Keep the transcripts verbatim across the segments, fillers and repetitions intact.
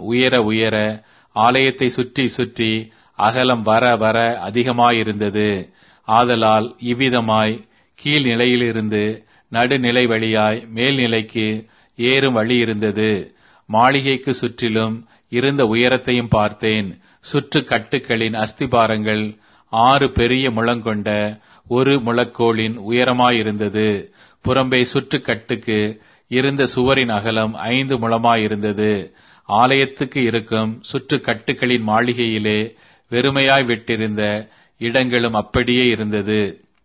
உயர உயர ஆலயத்தை சுற்றி சுற்றி அகலம் வர வர அதிகமாயிருந்தது. ஆதலால் இவ்விதமாய் கீழ்நிலையிலிருந்து நடுநிலை வழியாய் மேல்நிலைக்கு ஏறும் வழி இருந்தது. மாளிகைக்கு சுற்றிலும் இருந்த உயரத்தையும் பார்த்தேன். சுற்று கட்டுகளின் அஸ்திபாரங்கள் ஆறு பெரிய முழங்கொண்ட ஒரு முழக்கோளின் உயரமாயிருந்தது. புறம்பே சுற்று கட்டுக்கு இருந்த சுவரின் அகலம் ஐந்து முழமாயிருந்தது. ஆலயத்துக்கு இருக்கும் சுற்று கட்டுகளின் மாளிகையிலே வெறுமையாய் விட்டிருந்த இடங்களும் அப்படியே இருந்தது.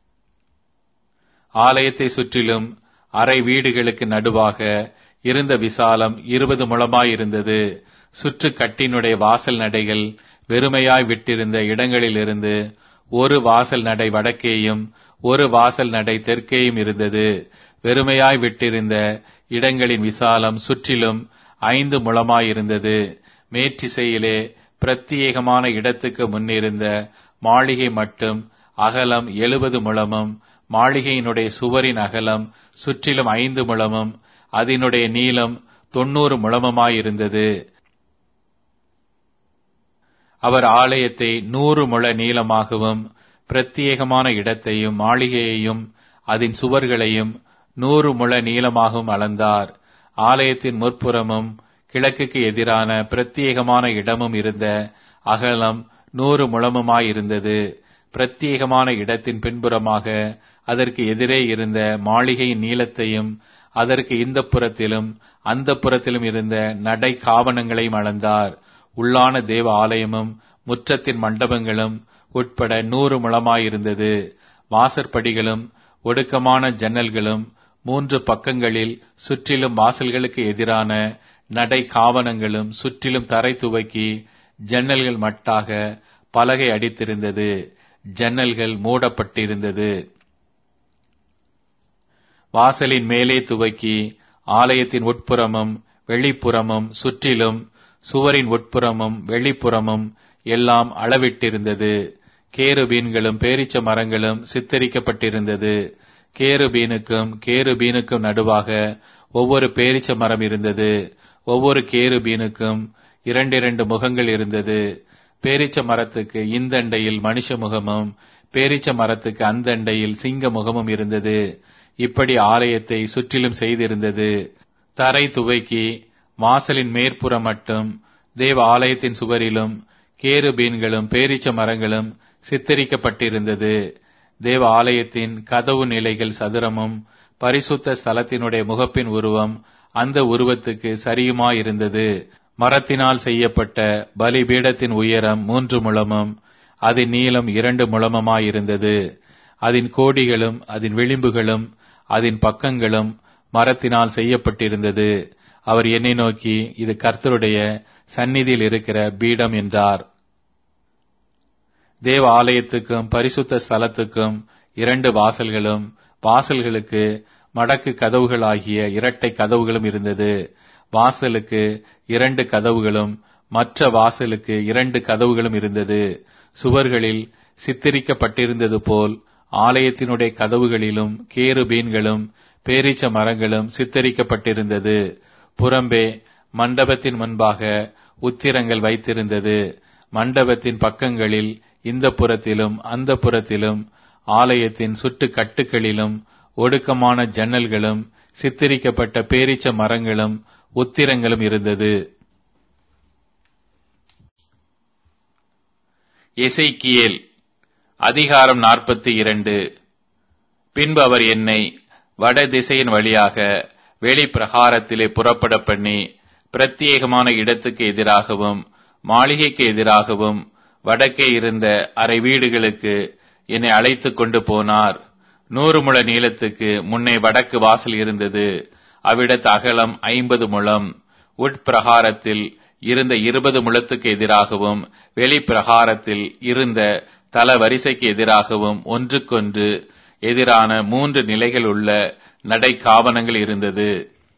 ஆலயத்தை சுற்றிலும் அறை வீடுகளுக்கு நடுவாக இருந்த விசாலம் இருபது முழமாயிருந்தது. சுற்று கட்டினுடைய வாசல் நடைகள் வெறுமையாய் விட்டிருந்த இடங்களிலிருந்து ஒரு வாசல் நடை வடக்கேயும் ஒரு வாசல் நடை தெற்கேயும் இருந்தது. வெறுமையாய் விட்டிருந்த இடங்களின் விசாலம் சுற்றிலும் ஐந்து முழமாயிருந்தது. மேற்றிசையிலே பிரத்தியேகமான இடத்துக்கு முன்னிருந்த மாளிகை மட்டும் அகலம் எழுபது முழமும், மாளிகையினுடைய சுவரின் அகலம் சுற்றிலும் ஐந்து முழமும், அதனுடைய நீளம் தொன்னூறு முழமுமாயிருந்தது. அவர் ஆலயத்தை நூறு முழ நீளமாகவும் பிரத்தியேகமான இடத்தையும் மாளிகையையும் அதன் சுவர்களையும் நூறு முழ நீளமாகவும் அளந்தார். ஆலயத்தின் முற்புறமும் கிழக்குக்கு எதிரான பிரத்தியேகமான இடமும் இருந்த அகலம் நூறு முழமுமாயிருந்தது. பிரத்தியேகமான இடத்தின் பின்புறமாக அதற்கு எதிரே இருந்த மாளிகையின் நீளத்தையும் அதற்கு இந்த புறத்திலும் அந்த புறத்திலும் இருந்த நடை காவணங்களையும் அளந்தார். உள்ளான தேவ ஆலயமும் முற்றத்தின் மண்டபங்களும் உட்பட நூறு முழமாயிருந்தது. வாசற்படிகளும் ஒடுக்கமான ஜன்னல்களும் மூன்று பக்கங்களில் சுற்றிலும் வாசல்களுக்கு எதிரான நடை காவணங்களும் சுற்றிலும் தரை துவக்கி ஜன்னல்கள் மட்டாக பலகை அடித்திருந்தது. ஜன்னல்கள் மூடப்பட்டிருந்தது. வாசலின் மேலே துவக்கி ஆலயத்தின் உட்புறமும் வெளிப்புறமும் சுற்றிலும் சுவரின் உட்புறமும் வெளிப்புறமும் எல்லாம் அளவிட்டிருந்தது. கேருபீன்களும் பேரீச்ச மரங்களும் சித்தரிக்கப்பட்டிருந்தது. கேருபீனுக்கும் கேருபீனுக்கும் நடுவாக ஒவ்வொரு பேரீச்ச மரம் இருந்தது. ஒவ்வொரு கேருபீனுக்கும் இரண்டிரண்டு முகங்கள் இருந்தது. பேரீச்ச மரத்துக்கு இந்தண்டையில் மனுஷ முகமும் பேரீச்ச மரத்துக்கு அந்தண்டையில் சிங்க முகமும் இருந்தது. இப்படி ஆலயத்தை சுற்றிலும் செய்திருந்தது. தரை துவைக்கி வாசலின் மேற்புறம் மட்டும் தேவ ஆலயத்தின் சுவரிலும் கேருபீன்களும் பேரீச்ச மரங்களும் சித்தரிக்கப்பட்டிருந்தது. தேவ ஆலயத்தின் கதவு நிலைகள் சதுரமும் பரிசுத்த ஸ்தலத்தினுடைய முகப்பின் உருவம் அந்த உருவத்துக்கு சரியுமாயிருந்தது. மரத்தினால் செய்யப்பட்ட பலிபீடத்தின் உயரம் மூன்று முழமும் அதன் நீளம் இரண்டு முழமுமாயிருந்தது. அதன் கோடிகளும் அதன் விளிம்புகளும் அதன் பக்கங்களும் மரத்தினால் செய்யப்பட்டிருந்தது. அவர் என்னை நோக்கி, இது கர்த்தருடைய சந்நிதியில் இருக்கிற பீடம் என்றார். தேவ ஆலயத்துக்கும் பரிசுத்த ஸ்தலத்துக்கும் இரண்டு வாசல்களும், வாசல்களுக்கு மடக்கு கதவுகளாகிய இரட்டை கதவுகளும் இருந்தது. வாசலுக்கு இரண்டு கதவுகளும் மற்ற வாசலுக்கு இரண்டு கதவுகளும் இருந்தது. சுவர்களில் சித்தரிக்கப்பட்டிருந்தது போல் ஆலயத்தினுடைய கதவுகளிலும் கேருபீன்களும் பேரீச்ச மரங்களும் சித்தரிக்கப்பட்டிருந்தது. புறம்பே மண்டபத்தின் முன்பாக உத்திரங்கள் வைத்திருந்தது. மண்டபத்தின் பக்கங்களில் இந்த புறத்திலும் அந்த புறத்திலும் ஆலயத்தின் சுட்டு கட்டுகளிலும் ஒடுக்கமான ஜன்னல்களும் சித்தரிக்கப்பட்ட பேரீச்ச மரங்களும் உத்திரங்களும் இருந்தது. எசேக்கியேல் அதிகாரம் நாற்பத்தி இரண்டு. பின்பு அவர் என்னை வட திசையின் வழியாக வெளி பிரகாரத்திலே புறப்பட பண்ணி பிரத்தியேகமான இடத்துக்கு எதிராகவும் மாளிகைக்கு எதிராகவும் வடக்கே இருந்த அறை வீடுகளுக்கு என்னை அழைத்து கொண்டு போனார். நூறு முழ நீளத்துக்கு முன்னே வடக்கு வாசல் இருந்தது. அவ்விடத்து அகலம் ஐம்பது முழம். உட்பிரகாரத்தில் இருந்த இருபது முழத்துக்கு எதிராகவும் வெளிப்பிரகாரத்தில் இருந்த தல வரிசைக்கு எதிராகவும் ஒன்றுக்கொன்று எதிரான மூன்று நிலைகள் உள்ள நடை காவணங்கள் இருந்தது.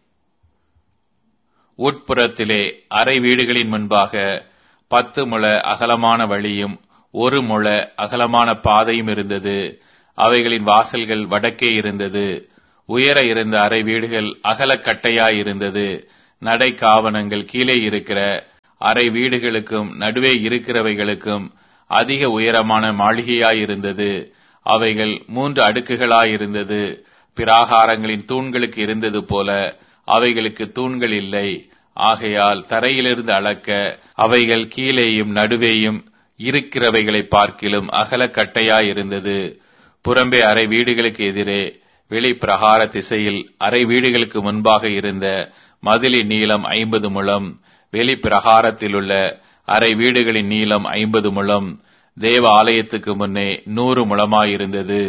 உட்புறத்திலே அறை வீடுகளின் முன்பாக பத்து முழ அகலமான வழியும் ஒரு முழ அகலமான பாதையும் இருந்தது. அவைகளின் வாசல்கள் வடக்கே இருந்தது. உயர இருந்த அறை வீடுகள் அகலக்கட்டையாயிருந்தது. நடை காவணங்கள் கீழே இருக்கிற அறை வீடுகளுக்கும் நடுவே இருக்கிறவைகளுக்கும் அதிக உயரமான மாளிகையாயிருந்தது. அவைகள் மூன்று அடுக்குகளாயிருந்தது. பிராகாரங்களின் தூண்களுக்கு இருந்தது போல அவைகளுக்கு தூண்கள் இல்லை. ஆகையால் தரையிலிருந்து அளக்க அவைகள் கீழேயும் நடுவேயும் இருக்கிறவைகளை பார்க்கிலும் அகலக்கட்டையாயிருந்தது. புறம்பே அறை வீடுகளுக்கு எதிரே வெளி பிரகார திசையில் அறை வீடுகளுக்கு முன்பாக இருந்த மதிலின் நீளம் ஐம்பது முழம், வெளி பிரகாரத்திலுள்ள அறை வீடுகளின் நீளம் ஐம்பது முழம், தேவ ஆலயத்துக்கு முன்னே நூறு முழமாயிருந்தது.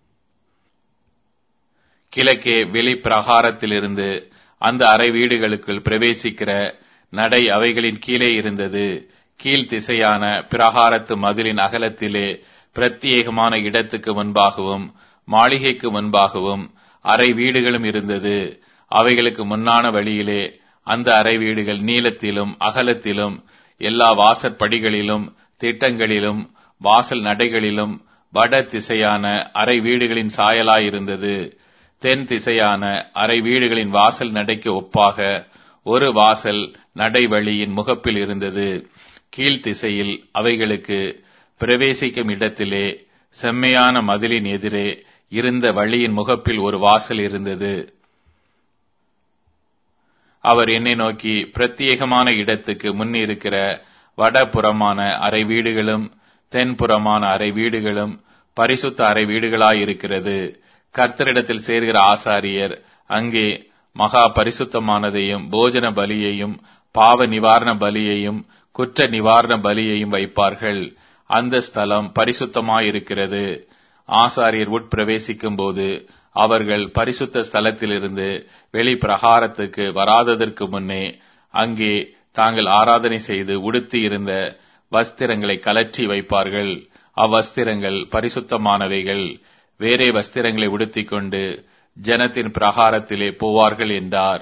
கிழக்கே வெளி பிரகாரத்திலிருந்து அந்த அறை வீடுகளுக்குள் பிரவேசிக்கிற நடை அவைகளின் கீழே இருந்தது. கீழ் திசையான பிரகாரத்து மதிலின் அகலத்திலே பிரத்யேகமான இடத்துக்கு முன்பாகவும் மாளிகைக்கு முன்பாகவும் அறை வீடுகளும் இருந்தது. அவைகளுக்கு முன்னான வழியிலே அந்த அறை வீடுகள் நீளத்திலும் அகலத்திலும் எல்லா வாசற்படிகளிலும் திட்டங்களிலும் வாசல் நடைகளிலும் வட திசையான அறை வீடுகளின் சாயலாயிருந்தது. தென் திசையான அறை வீடுகளின் வாசல் நடைக்கு ஒப்பாக ஒரு வாசல் நடைவழியின் முகப்பில் இருந்தது. கீழ்த்திசையில் அவைகளுக்கு பிரவேசிக்கும் இடத்திலே செம்மையான மதிலின் எதிரே இருந்த வழியின் முகப்பில் ஒரு வாசல் இருந்தது. அவர் என்னை நோக்கி, பிரத்யேகமான இடத்துக்கு முன் இருக்கிற வடபுறமான அறை வீடுகளும் தென்புறமான அறை வீடுகளும் பரிசுத்த அறை வீடுகளாயிருக்கிறது. கர்த்தரிடத்தில் சேர்கிற ஆசாரியர் அங்கே மகா பரிசுத்தமானதையும் போஜன பலியையும் பாவ நிவாரண பலியையும் குற்ற நிவாரண பலியையும் வைப்பார்கள். அந்த ஸ்தலம் பரிசுத்தமாயிருக்கிறது. ஆசாரியர் உட்பிரவேசிக்கும் போது அவர்கள் பரிசுத்த ஸ்தலத்திலிருந்து வெளி பிரகாரத்துக்கு வராததற்கு முன்னே அங்கே தாங்கள் ஆராதனை செய்து உடுத்தி இருந்த வஸ்திரங்களை கலற்றி வைப்பார்கள். அவ்வஸ்திரங்கள் பரிசுத்தமானவைகள். வேறே வஸ்திரங்களை உடுத்திக் கொண்டு ஜனத்தின் பிரகாரத்திலே போவார்கள் என்றார்.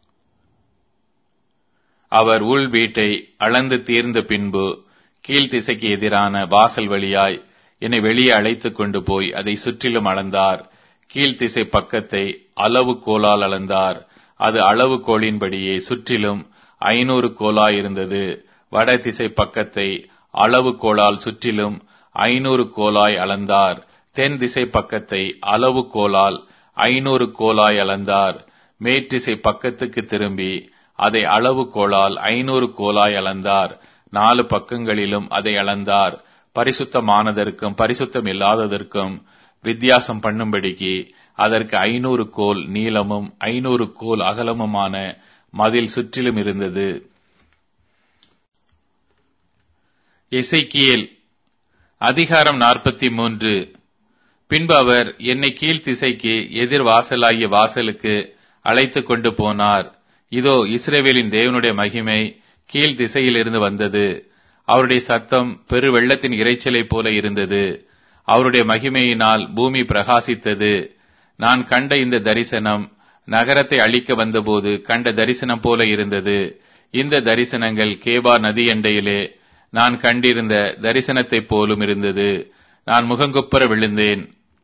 அவர் உள் வீட்டை அளந்து தீர்ந்த பின்பு கீழ்த்திசைக்கு எதிரான வாசல் வழியாய் என்னை வெளியே அழைத்துக் கொண்டு போய் அதை சுற்றிலும் அளந்தார். கீழ்த்திசை பக்கத்தை அளவு கோலால் அளந்தார். அது அளவு கோலின்படியே சுற்றிலும் ஐநூறு கோலாயிருந்தது. வட திசை பக்கத்தை அளவு கோலால் சுற்றிலும் ஐநூறு கோலாய் அளந்தார். தென் திசை பக்கத்தை அளவு கோலால் ஐநூறு கோலாய் அளந்தார். மேற்றிசை பக்கத்துக்கு திரும்பி அதை அளவு கோலால் ஐநூறு கோலாய் அளந்தார். நாலு பக்கங்களிலும் அதை அளந்தார். பரிசுத்தமானதற்கும் பரிசுத்தம் இல்லாததற்கும் வித்தியாசம் பண்ணும்படிக்கு அதற்கு ஐநூறு கோல் நீளமும் ஐநூறு கோல் அகலமுமான மதில் சுற்றிலும் இருந்தது. எசேக்கியேல் அதிகாரம் நாற்பத்தி மூன்று. பின்பு அவர் என்னை கீழ்த்திசைக்கு எதிர் வாசலாகிய வாசலுக்கு அழைத்து கொண்டு போனார். இதோ இஸ்ரவேலின் தேவனுடைய மகிமை கீழ் திசையிலிருந்து வந்தது. அவருடைய சத்தம் பெரு வெள்ளத்தின் இரைச்சலை போல இருந்தது. அவருடைய மகிமையினால் பூமி பிரகாசித்தது. நான் கண்ட இந்த தரிசனம் நகரத்தை அழிக்க வந்தபோது கண்ட தரிசனம் போல இருந்தது. இந்த தரிசனங்கள் கேபா நதி எண்டையிலே நான் கண்டிருந்த தரிசனத்தைப் போலும் இருந்தது. நான் முகங்குப்புற விழுந்தேன்.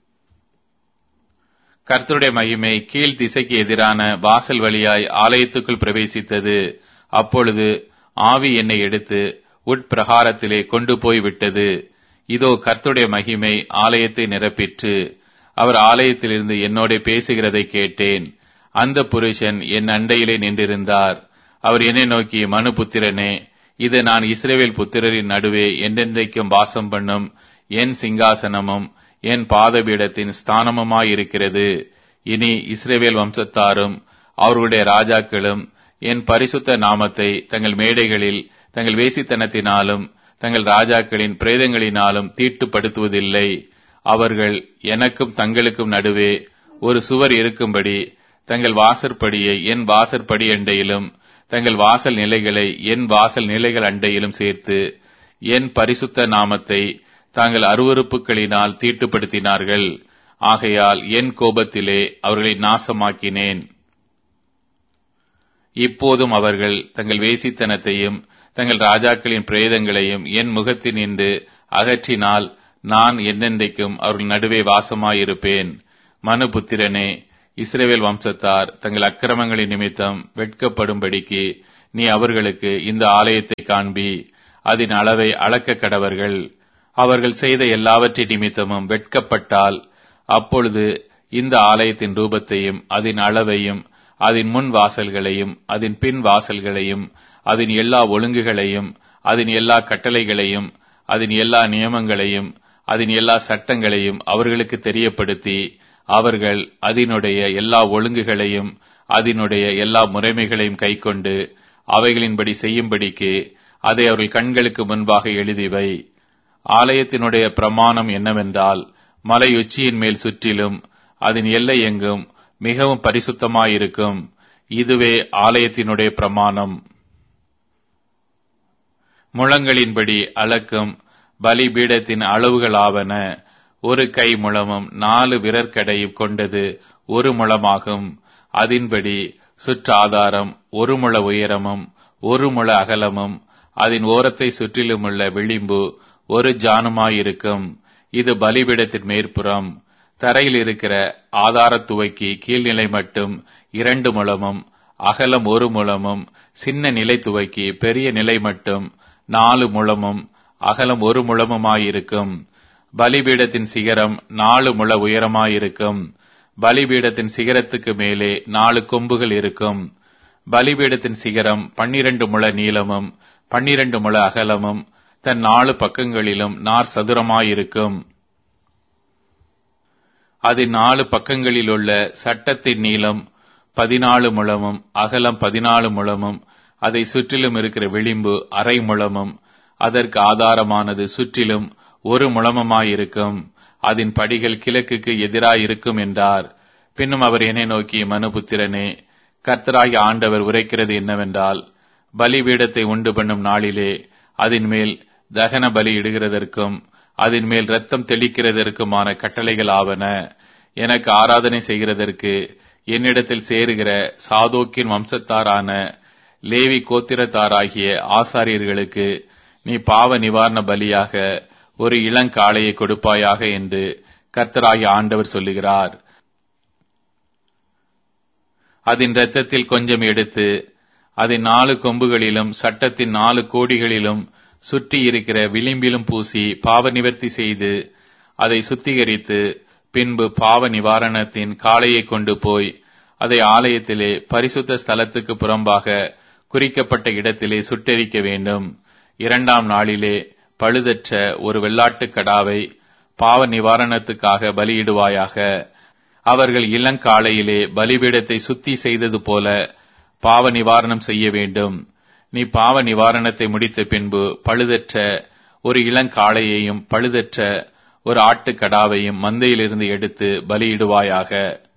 கர்த்தருடைய மகிமை கீழ் திசைக்கு எதிரான வாசல் வழியாய் ஆலயத்துக்குள் பிரவேசித்தது. அப்பொழுது ஆவி என்னை எடுத்து உட்பிரகாரத்திலே கொண்டு போய் விட்டது. இதோ கர்த்தருடைய மகிமை ஆலயத்தை நிரப்பிற்று. அவர் ஆலயத்திலிருந்து என்னோட பேசுகிறதை கேட்டேன். அந்த புருஷன் என் அண்டையிலே நின்றிருந்தார். அவர் என்னை நோக்கி, மனுபுத்திரனே, இது நான் இஸ்ரவேல் புத்திரரின் நடுவே என்றென்றைக்கும் வாசம் பண்ணும் என் சிங்காசனமும் என் பாதபீடத்தின் ஸ்தானமுமாயிருக்கிறது. இனி இஸ்ரவேல் வம்சத்தாரும் அவர்களுடைய ராஜாக்களும் என் பரிசுத்த நாமத்தை தங்கள் மேடைகளில் தங்கள் வேசித்தனத்தினாலும் தங்கள் ராஜாக்களின் பிரேதங்களினாலும் தீட்டுப்படுத்துவதில்லை. அவர்கள் எனக்கும் தங்களுக்கும் நடுவே ஒரு சுவர் இருக்கும்படி தங்கள் வாசற்படியை என் வாசற்படி அண்டையிலும் தங்கள் வாசல் நிலைகளை என் வாசல் நிலைகள் அண்டையிலும் சேர்த்து என் பரிசுத்த நாமத்தை தாங்கள் அருவருப்புகளினால் தீட்டுப்படுத்தினார்கள். ஆகையால் என் கோபத்திலே அவர்களை நாசமாக்கினேன். இப்போதும் அவர்கள் தங்கள் வேசித்தனத்தையும் தங்கள் ராஜாக்களின் பிரேதங்களையும் என் முகத்தினின்று அகற்றினால் நான் என்னென்றைக்கும் அவர்கள் நடுவே வாசமாயிருப்பேன். மனுபுத்திரனே, இஸ்ரவேல் வம்சத்தார் தங்கள் அக்கிரமங்களின் நிமித்தம் வெட்கப்படும்படிக்கு நீ அவர்களுக்கு இந்த ஆலயத்தை காண்பி, அதன் அளவை அளக்க கடவர்கள். அவர்கள் செய்த எல்லாவற்றை நிமித்தமும் வெட்கப்பட்டால் அப்பொழுது இந்த ஆலயத்தின் ரூபத்தையும் அதன் அளவையும் அதன் முன் வாசல்களையும் அதன் பின் வாசல்களையும் அதன் எல்லா ஒழுங்குகளையும் அதன் எல்லா கட்டளைகளையும் அதன் எல்லா நியமங்களையும் அதன் எல்லா சட்டங்களையும் அவர்களுக்கு தெரியப்படுத்தி, அவர்கள் அதனுடைய எல்லா ஒழுங்குகளையும் அதனுடைய எல்லா முறைமைகளையும் கைக்கொண்டு அவைகளின்படி செய்யும்படிக்கு அதை அவர்கள் கண்களுக்கு முன்பாக எழுதிவை. ஆலயத்தினுடைய பிரமாணம் என்னவென்றால், மலை உச்சியின் மேல் சுற்றிலும் அதன் எல்லை எங்கும் மிகவும் பரிசுத்தமாயிருக்கும். இதுவே ஆலயத்தினுடைய பிரமாணம். முழங்களின்படி அளக்கும் பலிபீடத்தின் அளவுகளாவன: ஒரு கை முழமும் நாலு விரற்கடையும் கொண்டது ஒரு முழமாகும். அதன்படி சுற்றாதாரம் ஒரு முழ உயரமும் ஒரு முழ அகலமும் அதன் ஓரத்தை சுற்றிலுமுள்ள விளிம்பு ஒரு ஜானுமாயிருக்கும். இது பலிபீடத்தின் மேற்புறம். தரையில் இருக்கிற ஆதாரத்துவைக்கு கீழ்நிலை மட்டும் இரண்டு முழமும் அகலம் ஒரு முழமும், சின்ன நிலை துவைக்கு பெரிய நிலை மட்டும் நாலு முழமும் அகலம் ஒரு முழமுமாயிருக்கும். பலிபீடத்தின் சிகரம் நாலு முழ உயரமாயிருக்கும். பலிபீடத்தின் சிகரத்துக்கு மேலே நாலு கொம்புகள் இருக்கும். பலிபீடத்தின் சிகரம் பன்னிரண்டு முழ நீளமும் பன்னிரண்டு முழ அகலமும் தன் நாலு பக்கங்களிலும் நார் சதுரமாயிருக்கும். அது நாலு பக்கங்களிலுள்ள சட்டத்தின் நீளம் பதினாலு முழமும் அகலம் பதினாலு முழமும், அதை சுற்றிலும் இருக்கிற விளிம்பு அரை முழமும், அதற்கு ஆதாரமானது சுற்றிலும் ஒரு முழமுமாயிருக்கும். அதன் படிகள் கிழக்குக்கு எதிராயிருக்கும் என்றார். பின்னும் அவர் என்னை நோக்கி, மனுபுத்திரனே, கர்த்தராகிய ஆண்டவர் உரைக்கிறது என்னவென்றால், பலிபீடத்தை உண்டு பண்ணும் நாளிலே அதன் மேல் தகன பலி இடுகிறதற்கும் அதன் மேல் இரத்தம் தெளிக்கிறதற்குமான கட்டளைகள் ஆவன. எனக்கு ஆராதனை செய்கிறதற்கு என்னிடத்தில் சேருகிற சாதோக்கின் வம்சத்தாரான லேவி கோத்திரத்தாராகிய ஆசாரியர்களுக்கு நீ பாவ நிவாரண பலியாக ஒரு இளங்காளையை கொடுப்பாயாக என்று கர்த்தராகிய ஆண்டவர் சொல்லுகிறார். அதன் இரத்தத்தில் கொஞ்சம் எடுத்து அதன் நாலு கொம்புகளிலும் சட்டத்தின் நாலு கோடிகளிலும் சுற்றி இருக்கிற விளிம்பிலும் பூசி பாவ நிவர்த்தி செய்து அதை சுத்திகரித்து, பின்பு பாவ நிவாரணத்தின் காளையை கொண்டு போய் அதை ஆலயத்திலே பரிசுத்த ஸ்தலத்துக்கு புறம்பாக குறிக்கப்பட்ட இடத்திலே சுட்டெரிக்க வேண்டும். இரண்டாம் நாளிலே பழுதற்ற ஒரு வெள்ளாட்டுக் கடாவை பாவ நிவாரணத்துக்காக பலியிடுவாயாக. அவர்கள் இளங்காளையிலே பலிபீடத்தை சுத்தி செய்தது போல பாவ நிவாரணம் செய்ய வேண்டும். நீ பாவ நிவாரணத்தை முடித்த பின்பு பழுதற்ற ஒரு இளங்காளையையும் பழுதற்ற ஒரு ஆட்டுக்கடாவையும் மந்தையிலிருந்து எடுத்து பலியிடுவாயாக.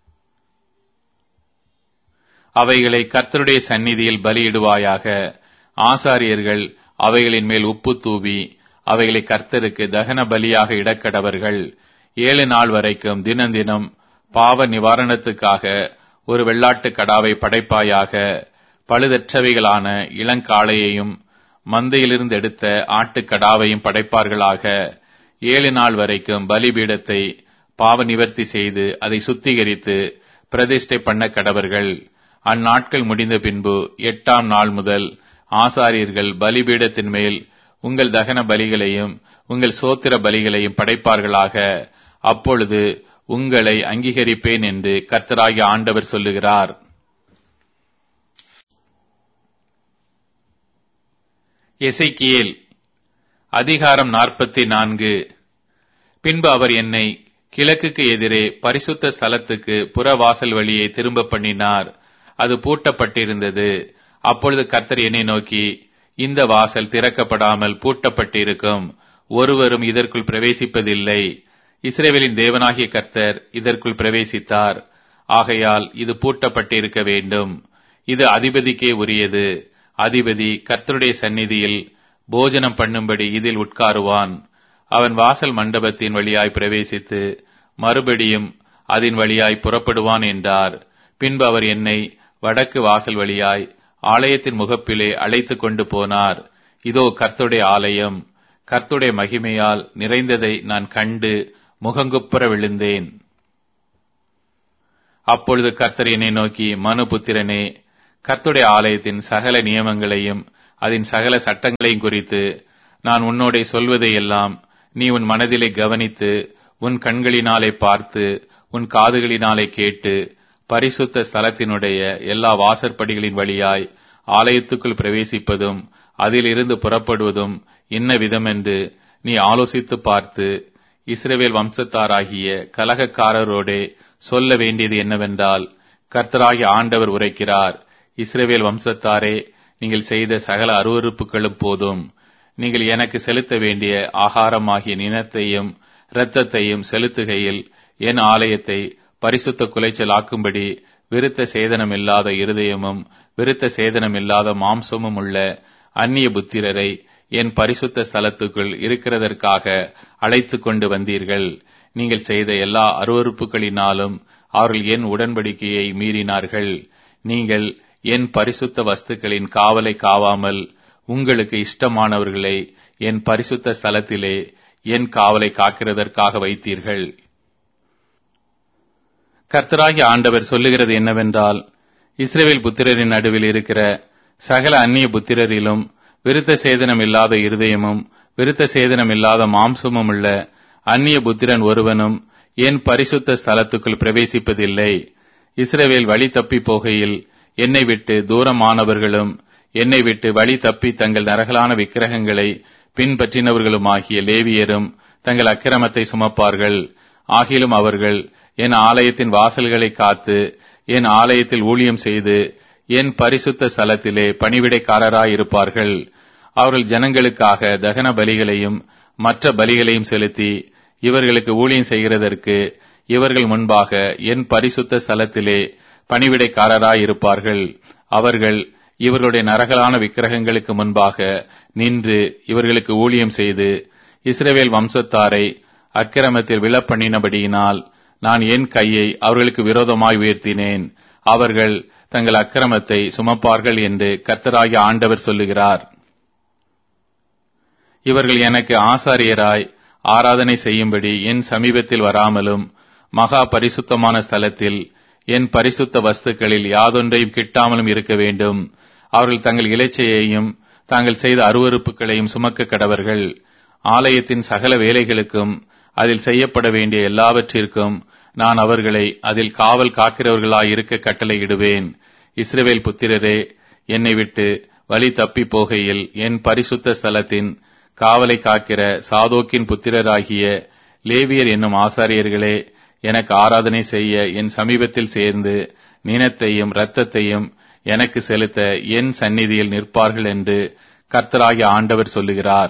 அவைகளை கர்த்தருடைய சந்நிதியில் பலியிடுவாயாக. ஆசாரியர்கள் அவைகளின் மேல் உப்பு தூவி அவைகளை கர்த்தருக்கு தகன பலியாக இடக்கடவர்கள். ஏழு நாள் வரைக்கும் தினந்தினம் பாவ நிவாரணத்துக்காக ஒரு வெள்ளாட்டு கடாவை படைப்பாயாக. பழுதற்றவைகளான இளங்காளையையும் மந்தையிலிருந்து எடுத்த ஆட்டுக்கடாவையும் படைப்பார்களாக. ஏழு நாள் வரைக்கும் பலிபீடத்தை பாவ நிவர்த்தி செய்து அதை சுத்திகரித்து பிரதிஷ்டை பண்ண கடவர்கள். அந்நாட்கள் முடிந்த பின்பு எட்டாம் நாள் முதல் ஆசாரியர்கள் பலிபீடத்தின் மேல் உங்கள் தகன பலிகளையும் உங்கள் சோத்திர பலிகளையும் படைப்பார்களாக. அப்பொழுது உங்களை அங்கீகரிப்பேன் என்று கர்த்தராகிய ஆண்டவர் சொல்லுகிறார். எசேக்கியேல் அதிகாரம் நாற்பத்தி நான்கு. பின்பு அவர் என்னை கிழக்குக்கு எதிரே பரிசுத்த ஸ்தலத்துக்கு புறவாசல் வழியை திரும்ப பண்ணினார். அது பூட்டப்பட்டிருந்தது. அப்பொழுது கர்த்தர் என்னை நோக்கி, இந்த வாசல் திறக்கப்படாமல் பூட்டப்பட்டிருக்கும், ஒருவரும் இதற்குள் பிரவேசிப்பதில்லை. இஸ்ரவேலின் தேவனாகிய கர்த்தர் இதற்குள் பிரவேசித்தார். ஆகையால் இது பூட்டப்பட்டிருக்க வேண்டும். இது அதிபதிக்கே உரியது. அதிபதி கர்த்தருடைய சந்நிதியில் போஜனம் பண்ணும்படி இதில் உட்காருவான். அவன் வாசல் மண்டபத்தின் வழியாய் பிரவேசித்து மறுபடியும் அதன் வழியாய் புறப்படுவான் என்றார். பின்பு அவர் என்னை வடக்கு வாசல் வழியாய் ஆலயத்தின் முகப்பிலே அழைத்து கொண்டு போனார். இதோ கர்த்தருடைய ஆலயம், கர்த்தருடைய மகிமையால் நிறைந்ததை நான் கண்டு முகங்குப்புற விழுந்தேன். அப்பொழுது கர்த்தர் என்னை நோக்கி, மனுபுத்திரனே, கர்த்தருடைய ஆலயத்தின் சகல நியமங்களையும் அதன் சகல சட்டங்களையும் குறித்து நான் உன்னோடே சொல்வதையெல்லாம் நீ உன் மனதிலே கவனித்து உன் கண்களினாலே பார்த்து உன் காதுகளினாலே கேட்டு பரிசுத்த ஸ்தலத்தினுடைய எல்லா வாசற்படிகளின் வழியாய் ஆலயத்துக்குள் பிரவேசிப்பதும் அதிலிருந்து புறப்படுவதும் என்ன விதமென்று நீ ஆலோசித்து பார்த்து இஸ்ரவேல் வம்சத்தாராகிய கலகக்காரரோடே சொல்ல வேண்டியது என்னவென்றால், கர்த்தராகிய ஆண்டவர் உரைக்கிறார், இஸ்ரவேல் வம்சத்தாரே, நீங்கள் செய்த சகல அருவருப்புகளும் போதும். நீங்கள் எனக்கு செலுத்த வேண்டிய ஆகாரமாகிய நினத்தையும் இரத்தத்தையும் செலுத்துகையில் என் ஆலயத்தை பரிசுத்த குலைச்சலாக்கும்படி விருத்த சேதனம் இல்லாத இருதயமும் விருத்த சேதனம் இல்லாத மாம்சமும் உள்ள அந்நிய புத்திரரை என் பரிசுத்த ஸ்தலத்துக்குள் இருக்கிறதற்காக அழைத்து கொண்டு வந்தீர்கள். நீங்கள் செய்த எல்லா அருவருப்புகளினாலும் அவர்கள் என் உடன்படிக்கையை மீறினார்கள். நீங்கள் என் பரிசுத்த வஸ்துக்களின் காவலை காவாமல் உங்களுக்கு இஷ்டமானவர்களை என் பரிசுத்த ஸ்தலத்திலே என் காவலை காக்கிறதற்காக வைத்தீர்கள். கர்த்தராகிய ஆண்டவர் சொல்லுகிறது என்னவென்றால், இஸ்ரவேல் புத்திரரின் நடுவில் இருக்கிற சகல அந்நிய புத்திரரிலும் விருத்த சேதனம் இல்லாத இருதயமும் விருத்த சேதனம் இல்லாத மாம்சமும் உள்ள அந்நிய புத்திரன் ஒருவனும் என் பரிசுத்த ஸ்தலத்துக்குள் பிரவேசிப்பதில்லை. இஸ்ரவேல் வழி தப்பி போகையில் என்னை விட்டு தூரமானவர்களும் என்னை விட்டு வழி தப்பி தங்கள் நரகலான விக்கிரகங்களை பின்பற்றினவர்களுமாகிய லேவியரும் தங்கள் அக்கிரமத்தை சுமப்பார்கள். ஆகிலும் அவர்கள் என் ஆலயத்தின் வாசல்களை காத்து என் ஆலயத்தில் ஊழியம் செய்து என் பரிசுத்த ஸ்தலத்திலே பணிவிடைக்காரராயிருப்பார்கள். அவர்கள் ஜனங்களுக்காக தகன பலிகளையும் மற்ற பலிகளையும் செலுத்தி இவர்களுக்கு ஊழியம் செய்கிறதற்கு இவர்கள் முன்பாக என் பரிசுத்த ஸ்தலத்திலே பணிவிடைக்காரராயிருப்பார்கள். அவர்கள் இவர்களுடைய நரகலான விக்கிரகங்களுக்கு முன்பாக நின்று இவர்களுக்கு ஊழியம் செய்து இஸ்ரவேல் வம்சத்தாரை அக்கிரமத்தில் விழப்பண்ணினபடியினால் நான் என் கையை அவர்களுக்கு விரோதமாய் உயர்த்தினேன். அவர்கள் தங்கள் அக்கிரமத்தை சுமப்பார்கள் என்று கர்த்தராகிய ஆண்டவர் சொல்லுகிறார். இவர்கள் எனக்கு ஆசாரியராய் ஆராதனை செய்யும்படி என் சமீபத்தில் வராமலும் மகா பரிசுத்தமான ஸ்தலத்தில் என் பரிசுத்த வஸ்துக்களில் யாதொன்றையும் கிட்டாமலும் இருக்க வேண்டும். அவர்கள் தங்கள் இலைச்சையையும் தாங்கள் செய்த அருவருப்புகளையும் சுமக்க கடவர்கள். ஆலயத்தின் சகல வேலைகளுக்கும் அதில் செய்யப்பட வேண்டிய எல்லாவற்றிற்கும் நான் அவர்களை அதில் காவல் காக்கிறவர்களாயிருக்க கட்டளையிடுவேன். இஸ்ரவேல் புத்திரரே, என்னை விட்டு வழி தப்பி போகையில் என் பரிசுத்த ஸ்தலத்தின் காவலை காக்கிற சாதோக்கின் புத்திரராகிய லேவியர் என்னும் ஆசாரியர்களே, எனக்கு ஆராதனை செய்ய என் சமீபத்தில் சேர்ந்து நினத்தையும் இரத்தத்தையும் எனக்கு செலுத்த என் சந்நிதியில் நிற்பார்கள் என்று கர்த்தராகிய ஆண்டவர் சொல்லுகிறார்.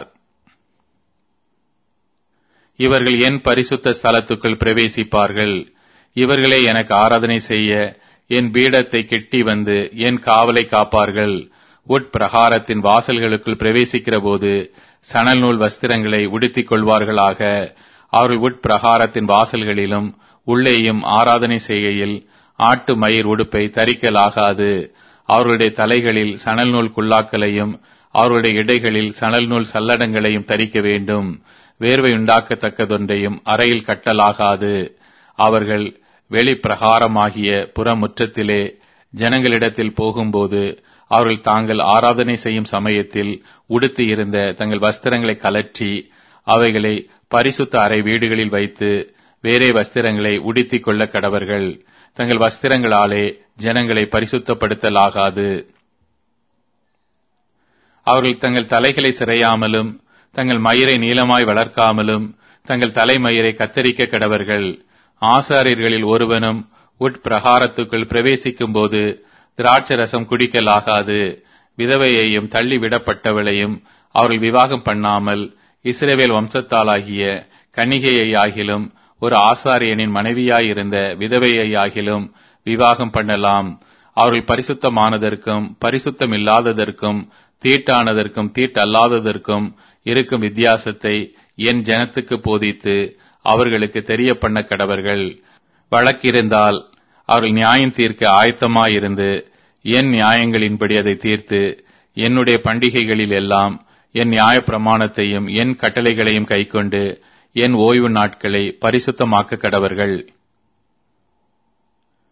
இவர்கள் என் பரிசுத்த ஸ்தலத்துக்குள் பிரவேசிப்பார்கள். இவர்களே எனக்கு ஆராதனை செய்ய என் பீடத்தை கெட்டி வந்து என் காவலை காப்பார்கள். உட்பிரகாரத்தின் வாசல்களுக்குள் பிரவேசிக்கிற போது சணல் நூல் வஸ்திரங்களை உடுத்திக் கொள்வார்களாக. அவர்கள் உட்பிரகாரத்தின் வாசல்களிலும் உள்ளேயும் ஆராதனை செய்கையில் ஆட்டு மயிர் உடுப்பை தரிக்கலாகாது. அவர்களுடைய தலைகளில் சணல் நூல் குல்லாக்களையும் அவர்களுடைய இடைகளில் சணல் நூல் சல்லடங்களையும் தரிக்க வேண்டும். வேர்வை உண்டாக்கத்தக்கதொன்றையும் அறையில் கட்டலாகாது. அவர்கள் வெளிப்பிரகாரமாகிய புறமுற்றத்திலே ஜனங்களிடத்தில் போகும்போது அவர்கள் தாங்கள் ஆராதனை செய்யும் சமயத்தில் உடுத்தி இருந்த தங்கள் வஸ்திரங்களை கலற்றி அவைகளை பரிசுத்த அறை வீடுகளில் வைத்து வேறே வஸ்திரங்களை உடுத்திக் கொள்ள கடவர்கள். தங்கள் வஸ்திரங்களாலே ஜனங்களை பரிசுத்தப்படுத்தலாகாது. அவர்கள் தங்கள் தலைகளை சிறையாமலும் தங்கள் மயிரை நீளமாய் வளர்க்காமலும் தங்கள் தலைமயிரை கத்தரிக்க கடவர்கள். ஆசாரியர்களில் ஒருவனும் உட்பிரகாரத்துக்குள் பிரவேசிக்கும் போது திராட்சரசம் குடிக்கலாகாது. விதவையையும் தள்ளிவிடப்பட்டவளையும் அவர்கள் விவாகம் பண்ணாமல் இஸ்ரவேல் வம்சத்தாலாகிய கன்னிகையாகிலும் ஒரு ஆசாரியனின் மனைவியாயிருந்த விதவையாகிலும் விவாகம் பண்ணலாம். அவர்கள் பரிசுத்தமானதற்கும் பரிசுத்தம் இல்லாததற்கும் தீட்டானதற்கும் தீட்டல்லாததற்கும் இருக்கும் வித்தியாசத்தை என் ஜனத்துக்கு போதித்து அவர்களுக்கு தெரிய பண்ண கடவர்கள். வழக்கிருந்தால் அவர்கள் நியாயம் தீர்க்க ஆயத்தமாயிருந்து என் நியாயங்களின்படி அதை தீர்த்து என்னுடைய பண்டிகைகளில் எல்லாம் என் நியாய பிரமாணத்தையும் என் கட்டளைகளையும் கைக்கொண்டு என் ஓய்வு நாட்களை பரிசுத்தமாக்க கடவர்கள்.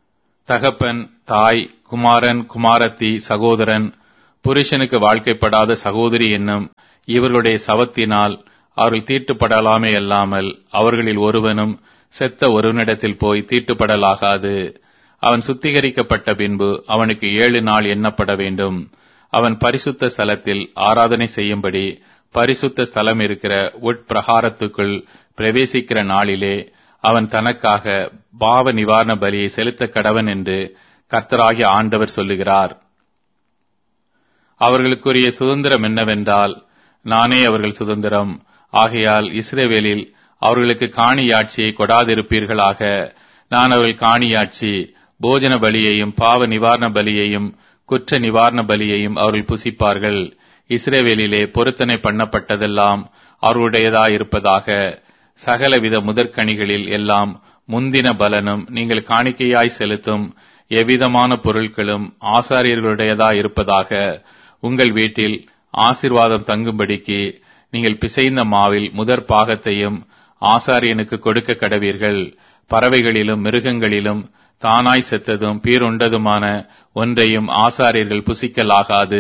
தகப்பன், தாய், குமாரன், குமாரத்தி, சகோதரன், புருஷனுக்கு வாழ்க்கைப்படாத சகோதரி என்னும் இவர்களுடைய சவத்தினால் அவர்கள் தீட்டுப்படலாமே அல்லாமல் அவர்களில் ஒருவனும் செத்த ஒருவனிடத்தில் போய் தீட்டுப்படலாகாது. அவன் சுத்திகரிக்கப்பட்ட பின்பு அவனுக்கு ஏழு நாள் எண்ணப்பட வேண்டும். அவன் பரிசுத்த ஸ்தலத்தில் ஆராதனை செய்யும்படி பரிசுத்த ஸ்தலம் இருக்கிற உட்பிரகாரத்துக்குள் பிரவேசிக்கிற நாளிலே அவன் தனக்காக பாவ நிவாரண பலியை செலுத்த கடவன் என்று கர்த்தராகிய ஆண்டவர் சொல்லுகிறார். அவர்களுக்குரிய சுதந்திரம் என்னவென்றால், நானே அவர்கள் சுதந்திரம். ஆகையால் இஸ்ரவேலில் அவர்களுக்கு காணியாட்சியை கொடாதிருப்பீர்களாக. நான் அவர்கள் காணியாட்சி, போஜன பலியையும் பாவ நிவாரண பலியையும் குற்ற நிவாரண பலியையும் அவர்கள் புசிப்பார்கள். இஸ்ரவேலிலே பொருத்தனை பண்ணப்பட்டதெல்லாம் அவர்களுடையதாயிருப்பதாக. சகலவித முதற்கனிகளில் எல்லாம் முந்தின பலனும் நீங்கள் காணிக்கையாய் செலுத்தும் எவ்விதமான பொருட்களும் ஆசாரியர்களுடையதாயிருப்பதாக. உங்கள் வீட்டில் ஆசீர்வாதம் தங்கும்படிக்கு நீங்கள் பிசைந்த மாவில் முதற் பாகத்தையும் ஆசாரியனுக்கு கொடுக்க கடவீர்கள். பறவைகளிலும் மிருகங்களிலும் தானாய் செத்ததும் பீருண்டதுமான ஒன்றையும் ஆசாரியர்கள் புசிக்கலாகாது.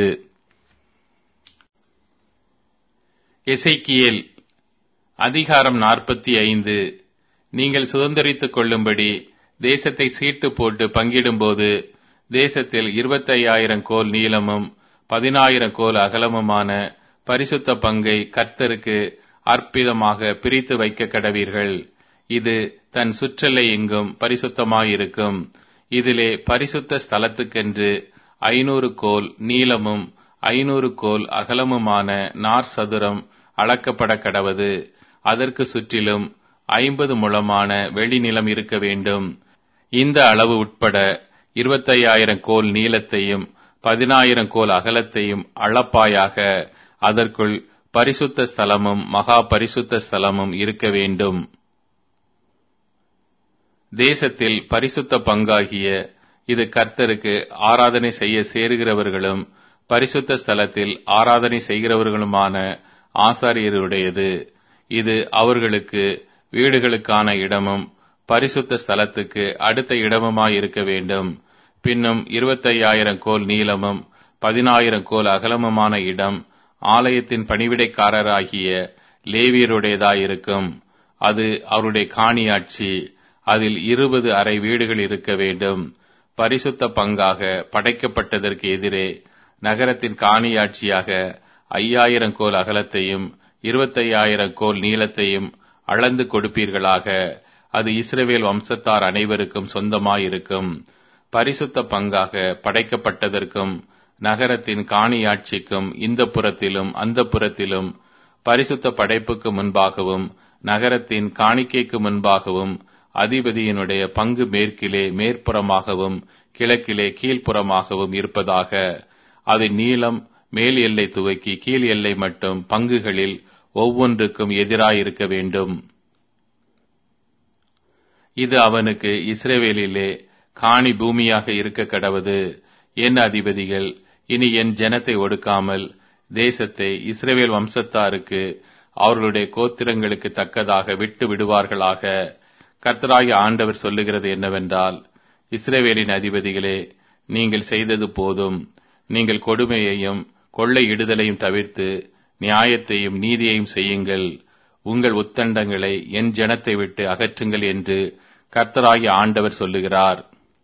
எசேக்கியேல் அதிகாரம் நாற்பத்தி ஐந்து. நீங்கள் சுதந்தரித்துக் கொள்ளும்படி தேசத்தை சீட்டு போட்டு பங்கிடும்போது தேசத்தில் இருபத்தையாயிரம் கோல் நீளமும் பதினாயிரம் கோல் அகலமுமான பரிசுத்த பங்கை கர்த்தருக்கு அற்பிதமாக பிரித்து வைக்க கடவீர்கள். இது தன் சுற்றலை எங்கும் பரிசுத்தமாயிருக்கும். இதிலே பரிசுத்த ஸ்தலத்துக்கென்று ஐநூறு கோல் நீளமும் ஐநூறு கோல் அகலமுமான நார் சதுரம் அளக்கப்பட கடவது. அதற்கு சுற்றிலும் ஐம்பது முழமான வெளிநிலம் இருக்க வேண்டும். இந்த அளவு உட்பட இருபத்தையாயிரம் கோல் நீளத்தையும் பதினாயிரம் கோல் அகலத்தையும் அளப்பாயாக. அதற்குள் பரிசுத்த ஸ்தலமும் மகா பரிசுத்த ஸ்தலமும் இருக்க வேண்டும். தேசத்தில் பரிசுத்த பங்காகிய இது கர்த்தருக்கு ஆராதனை செய்ய சேருகிறவர்களும் பரிசுத்த ஸ்தலத்தில் ஆராதனை செய்கிறவர்களுமான ஆசாரியருடையது. இது அவர்களுக்கு வீடுகளுக்கான இடமும் பரிசுத்த ஸ்தலத்துக்கு அடுத்த இடமுமாயிருக்க வேண்டும். பின்னும் இருபத்தையாயிரம் கோல் நீளமும் பதினாயிரம் கோல் அகலமுமான இடம் ஆலயத்தின் பணிவிடைக்காரராகிய லேவியருடையதாயிருக்கும். அது அவருடைய காணியாட்சி. அதில் இருபது அறை வீடுகள் இருக்க வேண்டும். பரிசுத்த பங்காக படைக்கப்பட்டதற்கு எதிரே நகரத்தின் காணியாட்சியாக ஐயாயிரம் கோல் அகலத்தையும் இருபத்தையாயிரம் கோல் நீளத்தையும் அளந்து கொடுப்பீர்களாக. அது இஸ்ரவேல் வம்சத்தார் அனைவருக்கும் சொந்தமாயிருக்கும். பரிசுத்த பங்காக படைக்கப்பட்டதற்கும் நகரத்தின் காணியாட்சிக்கும் இந்த புறத்திலும் அந்த புறத்திலும் பரிசுத்த படைப்புக்கு முன்பாகவும் நகரத்தின் காணிக்கைக்கு முன்பாகவும் அதிபதியினுடைய பங்கு மேற்கிலே மேற்புறமாகவும் கிழக்கிலே கீழ்ப்புறமாகவும் இருப்பதாக. அது நீளம் மேல் எல்லை துவக்கி கீழ் எல்லை மட்டும் பங்குகளில் ஒவ்வொன்றுக்கும் எதிராயிருக்க வேண்டும். இது அவனுக்கு இஸ்ரவேலிலே காணி பூமியாக இருக்க கடவது. என் அதிபதிகள் இனி என் ஜனத்தை ஒடுக்காமல் தேசத்தை இஸ்ரவேல் வம்சத்தாருக்கு அவர்களுடைய கோத்திரங்களுக்கு தக்கதாக விட்டு விடுவார்களாக. கர்த்தராகிய ஆண்டவர் சொல்லுகிறது என்னவென்றால், இஸ்ரவேலின் அதிபதிகளே, நீங்கள் செய்தது போதும். நீங்கள் கொடுமையையும் கொள்ளையிடுதலையும் தவிர்த்து நியாயத்தையும் நீதியையும் செய்யுங்கள். உங்கள் உத்தண்டங்களை என் ஜனத்தை விட்டு அகற்றுங்கள் என்று கர்த்தராகிய ஆண்டவர் சொல்லுகிறார்.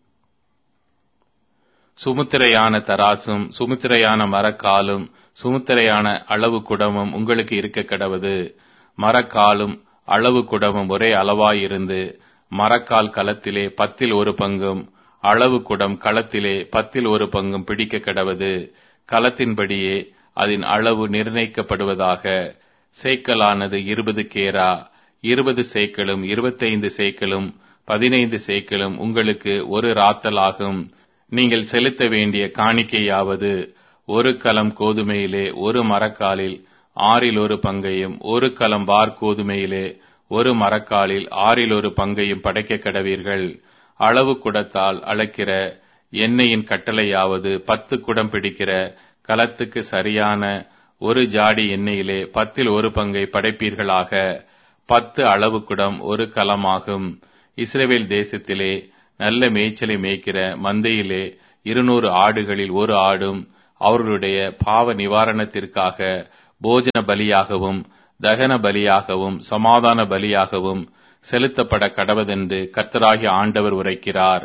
சுமுத்திரையான தராசும் சுமுத்திரையான மரக்காலும் சுமுத்திரையான அளவு குடமும் உங்களுக்கு இருக்க கடவது. மரக்காலும் அளவு குடமும் ஒரே அளவாயிருந்து மரக்கால் களத்திலே பத்தில் ஒரு பங்கும் அளவு குடம் களத்திலே பத்தில் ஒரு பங்கும் பிடிக்க கடவது. களத்தின்படியே அதன் அளவு நிர்ணயிக்கப்படுவதாக. சேக்கலானது இருபது கேரா, இருபது சேக்களும் இருபத்தைந்து சேக்களும் பதினைந்து சேக்களும் உங்களுக்கு ஒரு ராத்தலாகும். நீங்கள் செலுத்த வேண்டிய காணிக்கையாவது ஒரு கலம் கோதுமையிலே ஒரு மரக்காலில் ஆறில் ஒரு பங்கையும் ஒரு கலம் வார் கோதுமையிலே ஒரு மரக்காலில் ஆறில் ஒரு பங்கையும் படைக்க கடவீர்கள். அளவு குடத்தால் அளக்கிற எண்ணெயின் கட்டளையாவது பத்து குடம் பிடிக்கிற கலத்துக்கு சரியான ஒரு ஜாடி எண்ணெயிலே பத்தில் ஒரு பங்கை படைப்பீர்களாக. பத்து அளவு குடம் ஒரு கலமாகும். இஸ்ரவேல் தேசத்திலே நல்ல மேய்ச்சலை மேய்க்கிற மந்தையிலே இருநூறு ஆடுகளில் ஒரு ஆடும் அவர்களுடைய பாவ நிவாரணத்திற்காக போஜன பலியாகவும் தகன பலியாகவும் சமாதான பலியாகவும் செலுத்தப்பட கடவதென்று கர்த்தராகிய ஆண்டவர் உரைக்கிறார்.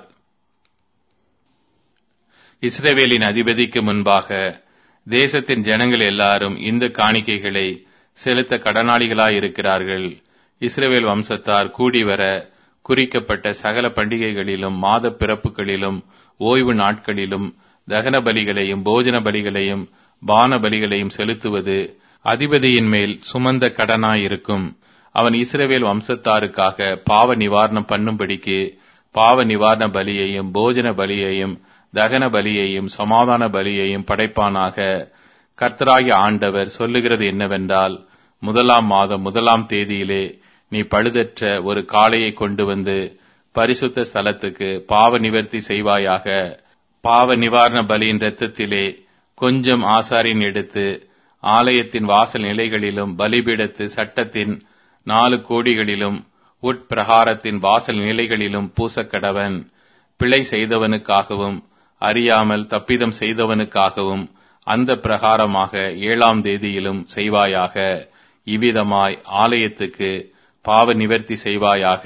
இஸ்ரவேலின் அதிபதிக்கு முன்பாக தேசத்தின் ஜனங்கள் எல்லாரும் இந்த காணிக்கைகளை செலுத்த கடனாளிகளாயிருக்கிறார்கள். இஸ்ரவேல் வம்சத்தார் கூடிவர குறிக்கப்பட்ட சகல பண்டிகைகளிலும் மாத பிறப்புகளிலும் ஓய்வு நாட்களிலும் தகன பலிகளையும் போஜன பலிகளையும் பான பலிகளையும் செலுத்துவது அதிபதியின் மேல் சுமந்த கடனாயிருக்கும். அவன் இஸ்ரவேல் வம்சத்தாருக்காக பாவ நிவாரணம் பண்ணும்படிக்கு பாவ நிவாரண பலியையும் போஜன பலியையும் தகன பலியையும் சமாதான பலியையும் படைப்பானாக. கர்த்தராகிய ஆண்டவர் சொல்லுகிறது என்னவென்றால், முதலாம் மாதம் முதலாம் தேதியிலே நீ பழுதற்ற ஒரு காளையை கொண்டு வந்து பரிசுத்த ஸ்தலத்துக்கு பாவ நிவர்த்தி செய்வாயாக. பாவ நிவாரண பலியின் இரத்தத்திலே கொஞ்சம் ஆசாரின் எடுத்து ஆலயத்தின் வாசல் நிலைகளிலும் பலிபீடத்து சட்டத்தின் நாலு கோடிகளிலும் உட்பிரகாரத்தின் வாசல் நிலைகளிலும் பூசக்கடவன். பிழை செய்தவனுக்காகவும் அறியாமல் தப்பிதம் செய்தவனுக்காகவும் அந்த பிரகாரமாக ஏழாம் தேதியிலும் செய்வாயாக. இவ்விதமாய் ஆலயத்துக்கு பாவ நிவர்த்தி செய்வாயாக.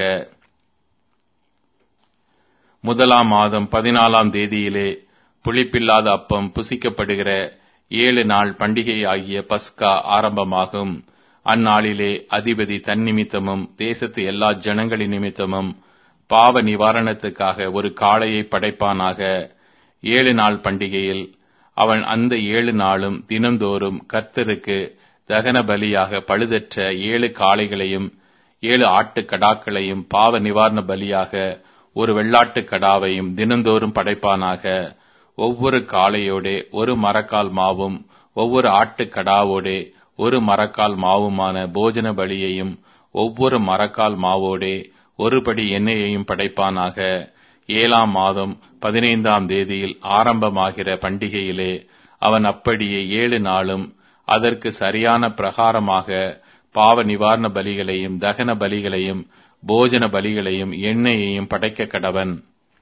முதலாம் மாதம் பதினாலாம் தேதியிலே புளிப்பில்லாத அப்பம் புசிக்கப்படுகிற ஏழு நாள் பண்டிகை ஆகிய பஸ்கா ஆரம்பமாகும். அந்நாளிலே அதிபதி தன் நிமித்தமும் தேசத்து எல்லா ஜனங்களின் நிமித்தமும் பாவ நிவாரணத்துக்காக ஒரு காளையை படைப்பானாக. ஏழு நாள் பண்டிகையில் அவன் அந்த ஏழு நாளும் தினந்தோறும் கர்த்தருக்கு தகன பலியாக பழுதற்ற ஏழு காளைகளையும் ஏழு ஆட்டு கடாக்களையும் பாவ நிவாரண பலியாக ஒரு வெள்ளாட்டு கடாவையும் தினந்தோறும் படைப்பானாக. ஒவ்வொரு காளையோடே ஒரு மரக்கால் மாவும் ஒவ்வொரு ஆட்டு கடாவோடே ஒரு மரக்கால் மாவுமான போஜன பலியையும் ஒவ்வொரு மரக்கால் மாவோடே ஒருபடி எண்ணெயையும் படைப்பானாக. ஏழாம் மாதம் பதினைந்தாம் தேதியில் ஆரம்பமாகிற பண்டிகையிலே அவன் அப்படியே ஏழு நாளும் அதற்கு சரியான பிரகாரமாக பாவ நிவாரண பலிகளையும் தகன பலிகளையும் போஜன பலிகளையும் எண்ணெயையும் படைக்க கடவன்.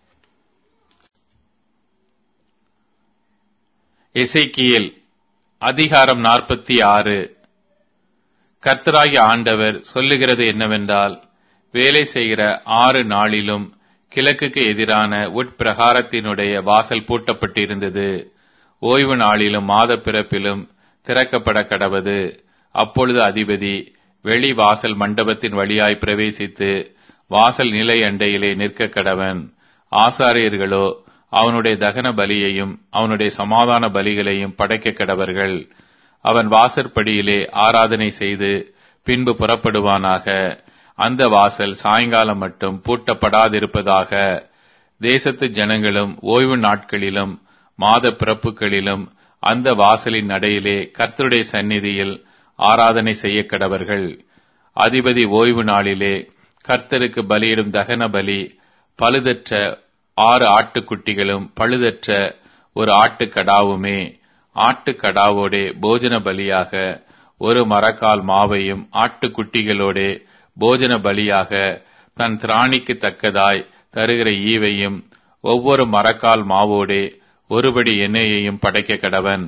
எசேக்கியேல் அதிகாரம் நாற்பத்தி ஆறு. கர்த்தராகிய ஆண்டவர் சொல்லுகிறது என்னவென்றால், வேலை செய்கிற ஆறு நாளிலும் கிழக்குக்கு எதிரான உட்பிரகாரத்தினுடைய வாசல் பூட்டப்பட்டிருந்தது. ஓய்வு நாளிலும் மாத பிறப்பிலும் திறக்கப்பட கடவது. அப்பொழுது அதிபதி வெளி வாசல் மண்டபத்தின் வழியாய் பிரவேசித்து வாசல் நிலை அண்டையிலே நிற்க கடவன். ஆசாரியர்களோ அவனுடைய தகன பலியையும் அவனுடைய சமாதான பலிகளையும் படைக்க கடவர்கள். அவன் வாசற்படியிலே ஆராதனை செய்து பின்பு புறப்படுவானாக. அந்த வாசல் சாயங்காலம் மட்டும் பூட்டப்படாதிருப்பதாக. தேசத்து ஜனங்களும் ஓய்வு நாட்களிலும் மாத பிறப்புகளிலும் அந்த வாசலின் நடையிலே கர்த்தருடைய சந்நிதியில் ஆராதனை செய்ய கடவர்கள். அதிபதி ஓய்வு நாளிலே கர்த்தருக்கு பலியிடும் தகன பலி பழுதற்ற ஆறு ஆட்டுக்குட்டிகளும் பழுதற்ற ஒரு ஆட்டுக்கடாவுமே. ஆட்டுக்கடாவோடே போஜன பலியாக ஒரு மரக்கால் மாவையும் ஆட்டுக்குட்டிகளோடே போஜன பலியாக தன் திராணிக்கு தக்கதாய் தருகிற ஈவையும் ஒவ்வொரு மரக்கால் மாவோடே ஒருபடி எண்ணெயையும் படைக்க கடவன்.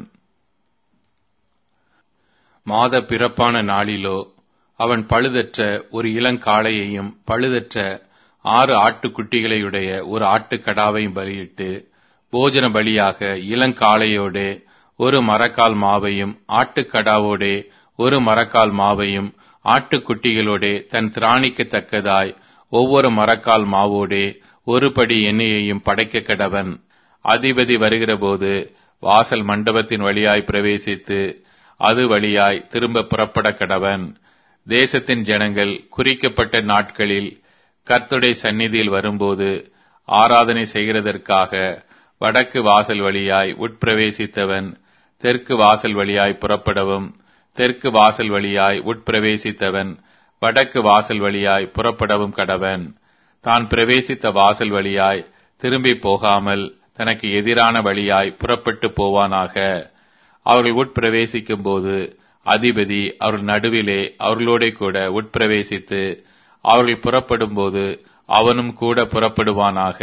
மாத பிறப்பான நாளிலோ அவன் பழுதற்ற ஒரு இளங்காளையையும் பழுதற்ற ஆறு ஆட்டுக்குட்டிகளையுடைய ஒரு ஆட்டுக்கடாவையும் பலியிட்டு போஜன பலியாக இளங்காளையோடே ஒரு மரக்கால் மாவையும் ஆட்டுக்கடாவோடே ஒரு மரக்கால் மாவையும் ஆட்டுக்குட்டிகளோடே தன் திராணிக்கு தக்கதாய் ஒவ்வொரு மரக்கால் மாவோடே ஒரு படி எண்ணெயையும் படைக்க கடவன். அதிபதி வருகிறபோது வாசல் மண்டபத்தின் வழியாய் பிரவேசித்து அது வழியாய் திரும்ப புறப்பட கடவன். தேசத்தின் ஜனங்கள் குறிக்கப்பட்ட நாட்களில் கர்த்தருடைய சந்நிதியில் வரும்போது ஆராதனை செய்கிறதற்காக வடக்கு வாசல் வழியாய் உட்பிரவேசித்தவன் தெற்கு வாசல் வழியாய் புறப்படவும், தெற்கு வாசல் வழியாய் உட்பிரவேசித்தவன் வடக்கு வாசல் வழியாய் புறப்படவும் கடவன். தான் பிரவேசித்த வாசல் வழியாய் திரும்பி போகாமல் தனக்கு எதிரான வழியாய் புறப்பட்டு போவானாக. அவர்கள் உட்பிரவேசிக்கும் போது அதிபதி அவர்கள் நடுவிலே அவர்களோட கூட உட்பிரவேசித்து அவர்கள் புறப்படும் போது அவனும் கூட புறப்படுவானாக.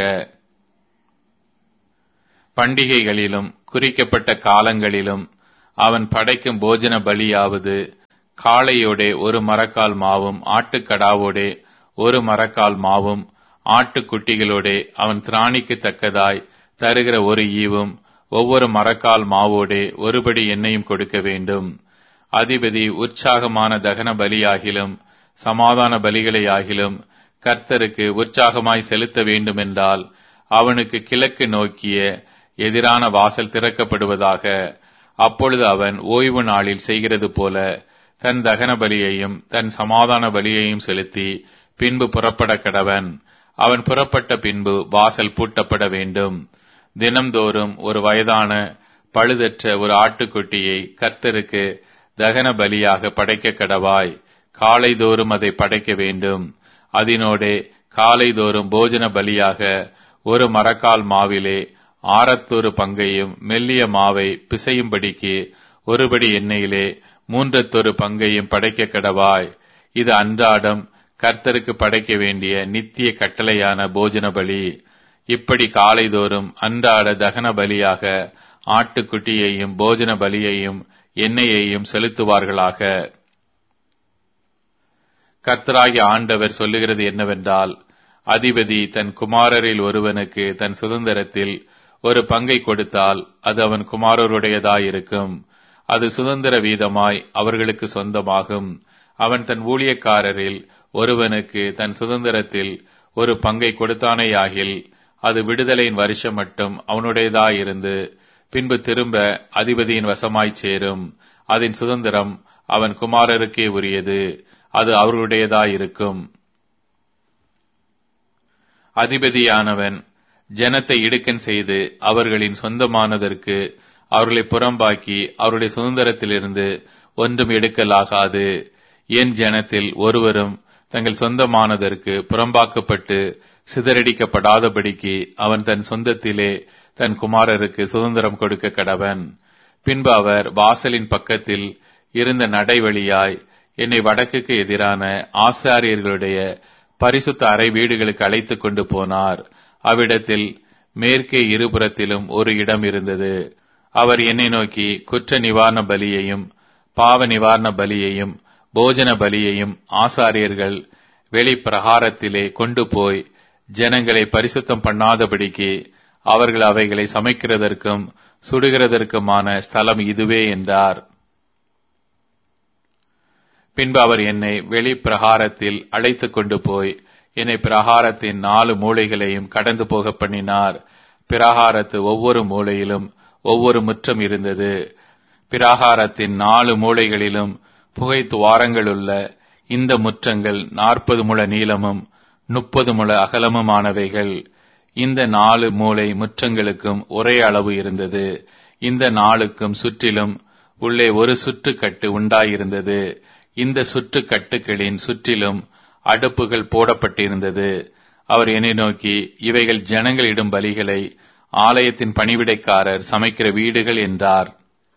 பண்டிகைகளிலும் குறிக்கப்பட்ட காலங்களிலும் அவன் படைக்கும் போஜன பலியாவது காளையோடே ஒரு மரக்கால் மாவும் ஆட்டுக்கடாவோடே ஒரு மரக்கால் மாவும் ஆட்டுக்குட்டிகளோடே அவன் திராணிக்கு தக்கதாய் தருகிற ஒரு ஈவும் ஒவ்வொரு மரக்கால் மாவோடே ஒருபடி எண்ணெயும் கொடுக்க வேண்டும். அதிபதி உற்சாகமான தகன பலியாகிலும் சமாதான பலிகளையாகிலும் கர்த்தருக்கு உற்சாகமாய் செலுத்த வேண்டுமென்றால் அவனுக்கு கிழக்கு நோக்கிய எதிரான வாசல் திறக்கப்படுவதாக. அப்பொழுது அவன் ஓய்வு நாளில் செய்கிறது போல தன் தகன பலியையும் தன் சமாதான பலியையும் செலுத்தி பின்பு புறப்பட கடவன். அவன் புறப்பட்ட பின்பு வாசல் பூட்டப்பட வேண்டும். தினம்தோறும் ஒரு வயதான பழுதற்ற ஒரு ஆட்டுக்குட்டியை கர்த்தருக்கு தகன பலியாக படைக்க கடவாய். காலைதோறும் அதை படைக்க வேண்டும். அதனோடே காலைதோறும் போஜன பலியாக ஒரு மரக்கால் மாவிலே ஆறத்தொரு பங்கையும் மெல்லிய மாவை பிசையும்படிக்கு ஒருபடி எண்ணெயிலே மூன்றத்தொரு பங்கையும் படைக்க கடவாய். இது அன்றாடம் கர்த்தருக்கு படைக்க வேண்டிய நித்திய கட்டளையான போஜன பலி. இப்படி காலைதோறும் அன்றாட தகன பலியாக ஆட்டுக்குட்டியையும் போஜன பலியையும் எண்ணெயையும் செலுத்துவார்களாக. கர்த்தராகிய ஆண்டவர் சொல்லுகிறது என்னவென்றால், அதிபதி தன் குமாரரில் ஒருவனுக்கு தன் சுதந்திரத்தில் ஒரு பங்கை கொடுத்தால் அது அவன் குமாரருடையதாயிருக்கும். அது சுதந்திர வீதமாய் அவர்களுக்கு சொந்தமாகும். அவன் தன் ஊழியக்காரரில் ஒருவனுக்கு தன் சுதந்திரத்தில் ஒரு பங்கை கொடுத்தானேயாகில் அது விடுதலையின் வருஷம் மட்டும் அவனுடையதாயிருந்து பின்பு திரும்ப அதிபதியின் வசமாய்ச் சேரும். அதன் சுதந்திரம் அவன் குமாரருக்கே உரியது. அது அவர்களுடையதாயிருக்கும். அதிபதியானவன் ஜனத்தை இடுக்கன் செய்து அவர்களின் சொந்தமானதற்கு அவர்களை புறம்பாக்கி அவருடைய சுதந்திரத்திலிருந்து ஒன்றும் எடுக்கலாகாது. என் ஜனத்தில் ஒருவரும் தங்கள் சொந்தமானதற்கு புறம்பாக்கப்பட்டு சிதறடிக்கப்படாதபடிக்கு அவன் தன் சொந்தத்திலே தன் குமாரருக்கு சுதந்திரம் கொடுக்க கடவன். பின்பு அவர் வாசலின் பக்கத்தில் இருந்த நடைவழியாய் என்னை வடக்குக்கு எதிரான ஆசாரியர்களுடைய பரிசுத்த அறை வீடுகளுக்கு அழைத்துக் கொண்டு போனார். அவ்விடத்தில் மேற்கே இருபுறத்திலும் ஒரு இடம் இருந்தது. அவர் என்னை நோக்கி குற்ற நிவாரண பலியையும் பாவ நிவாரண பலியையும் போஜன பலியையும் ஆசாரியர்கள் வெளி பிரகாரத்திலே கொண்டு போய் ஜனங்களை பரிசுத்தம் பண்ணாதபடிக்கு அவர்கள் அவைகளை சமைக்கிறதற்கும் சுடுகிறதற்குமான ஸ்தலம் இதுவே என்றார். பின்பு அவர் என்னை வெளி பிரகாரத்தில் அழைத்துக் கொண்டு போய் என்னை பிரகாரத்தின் நாலு மூலைகளையும் கடந்து போக பண்ணினார். பிரகாரத்து ஒவ்வொரு மூலையிலும் ஒவ்வொரு முற்றம் இருந்தது. பிரகாரத்தின் நாலு மூலைகளிலும் புகை துவாரங்களுள்ள இந்த முற்றங்கள் நாற்பது முழ நீளமும் முப்பது முழ அகலமுமானவைகள். இந்த நாலு மூலை முற்றங்களுக்கும் ஒரே அளவு இருந்தது. இந்த நாளுக்கும் சுற்றிலும் உள்ளே ஒரு சுற்றுக்கட்டு உண்டாயிருந்தது. இந்த சுற்றுக்கட்டுகளின் சுற்றிலும் அடுப்புகள் போடப்பட்டிருந்தது. அவர் என்னை நோக்கி, இவைகள் ஜனங்கள் இடும் பலிகளை ஆலயத்தின் பணிவிடைக்காரர் சமைக்கிற வீடுகள் என்றார்.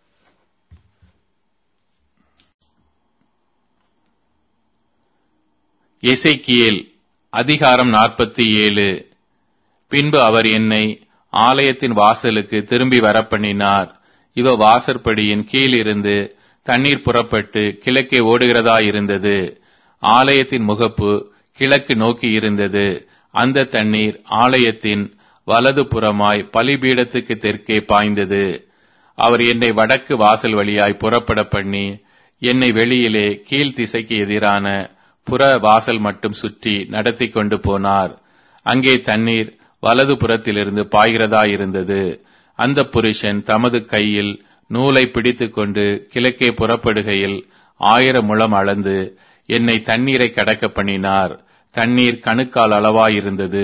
எசேக்கியேல் அதிகாரம் நாற்பத்தி ஏழு. பின்பு அவர் என்னை ஆலயத்தின் வாசலுக்கு திரும்பி வரப்பண்ணினார். இவ வாசற்படியின் கீழ் இருந்து தண்ணீர் புறப்பட்டு கிழக்கே ஓடுகிறதாயிருந்தது. ஆலயத்தின் முகப்பு கிழக்கு நோக்கி இருந்தது. அந்த தண்ணீர் ஆலயத்தின் வலது புறமாய் பலிபீடத்துக்கு தெற்கே பாய்ந்தது. அவர் என்னை வடக்கு வாசல் வழியாய் புறப்பட பண்ணி என்னை வெளியிலே கீழ் திசைக்கு எதிரான புற வாசல் மட்டும் சுற்றி நடத்தி கொண்டு போனார். அங்கே தண்ணீர் வலது புறத்திலிருந்து பாய்கிறதாயிருந்தது. அந்த புருஷன் தமது கையில் நூலை பிடித்துக் கொண்டு கிழக்கே புறப்படுகையில் ஆயிரம் முழம் அளந்து என்னை தண்ணீரை கடக்க பண்ணினார். தண்ணீர் கணுக்கால் அளவாயிருந்தது.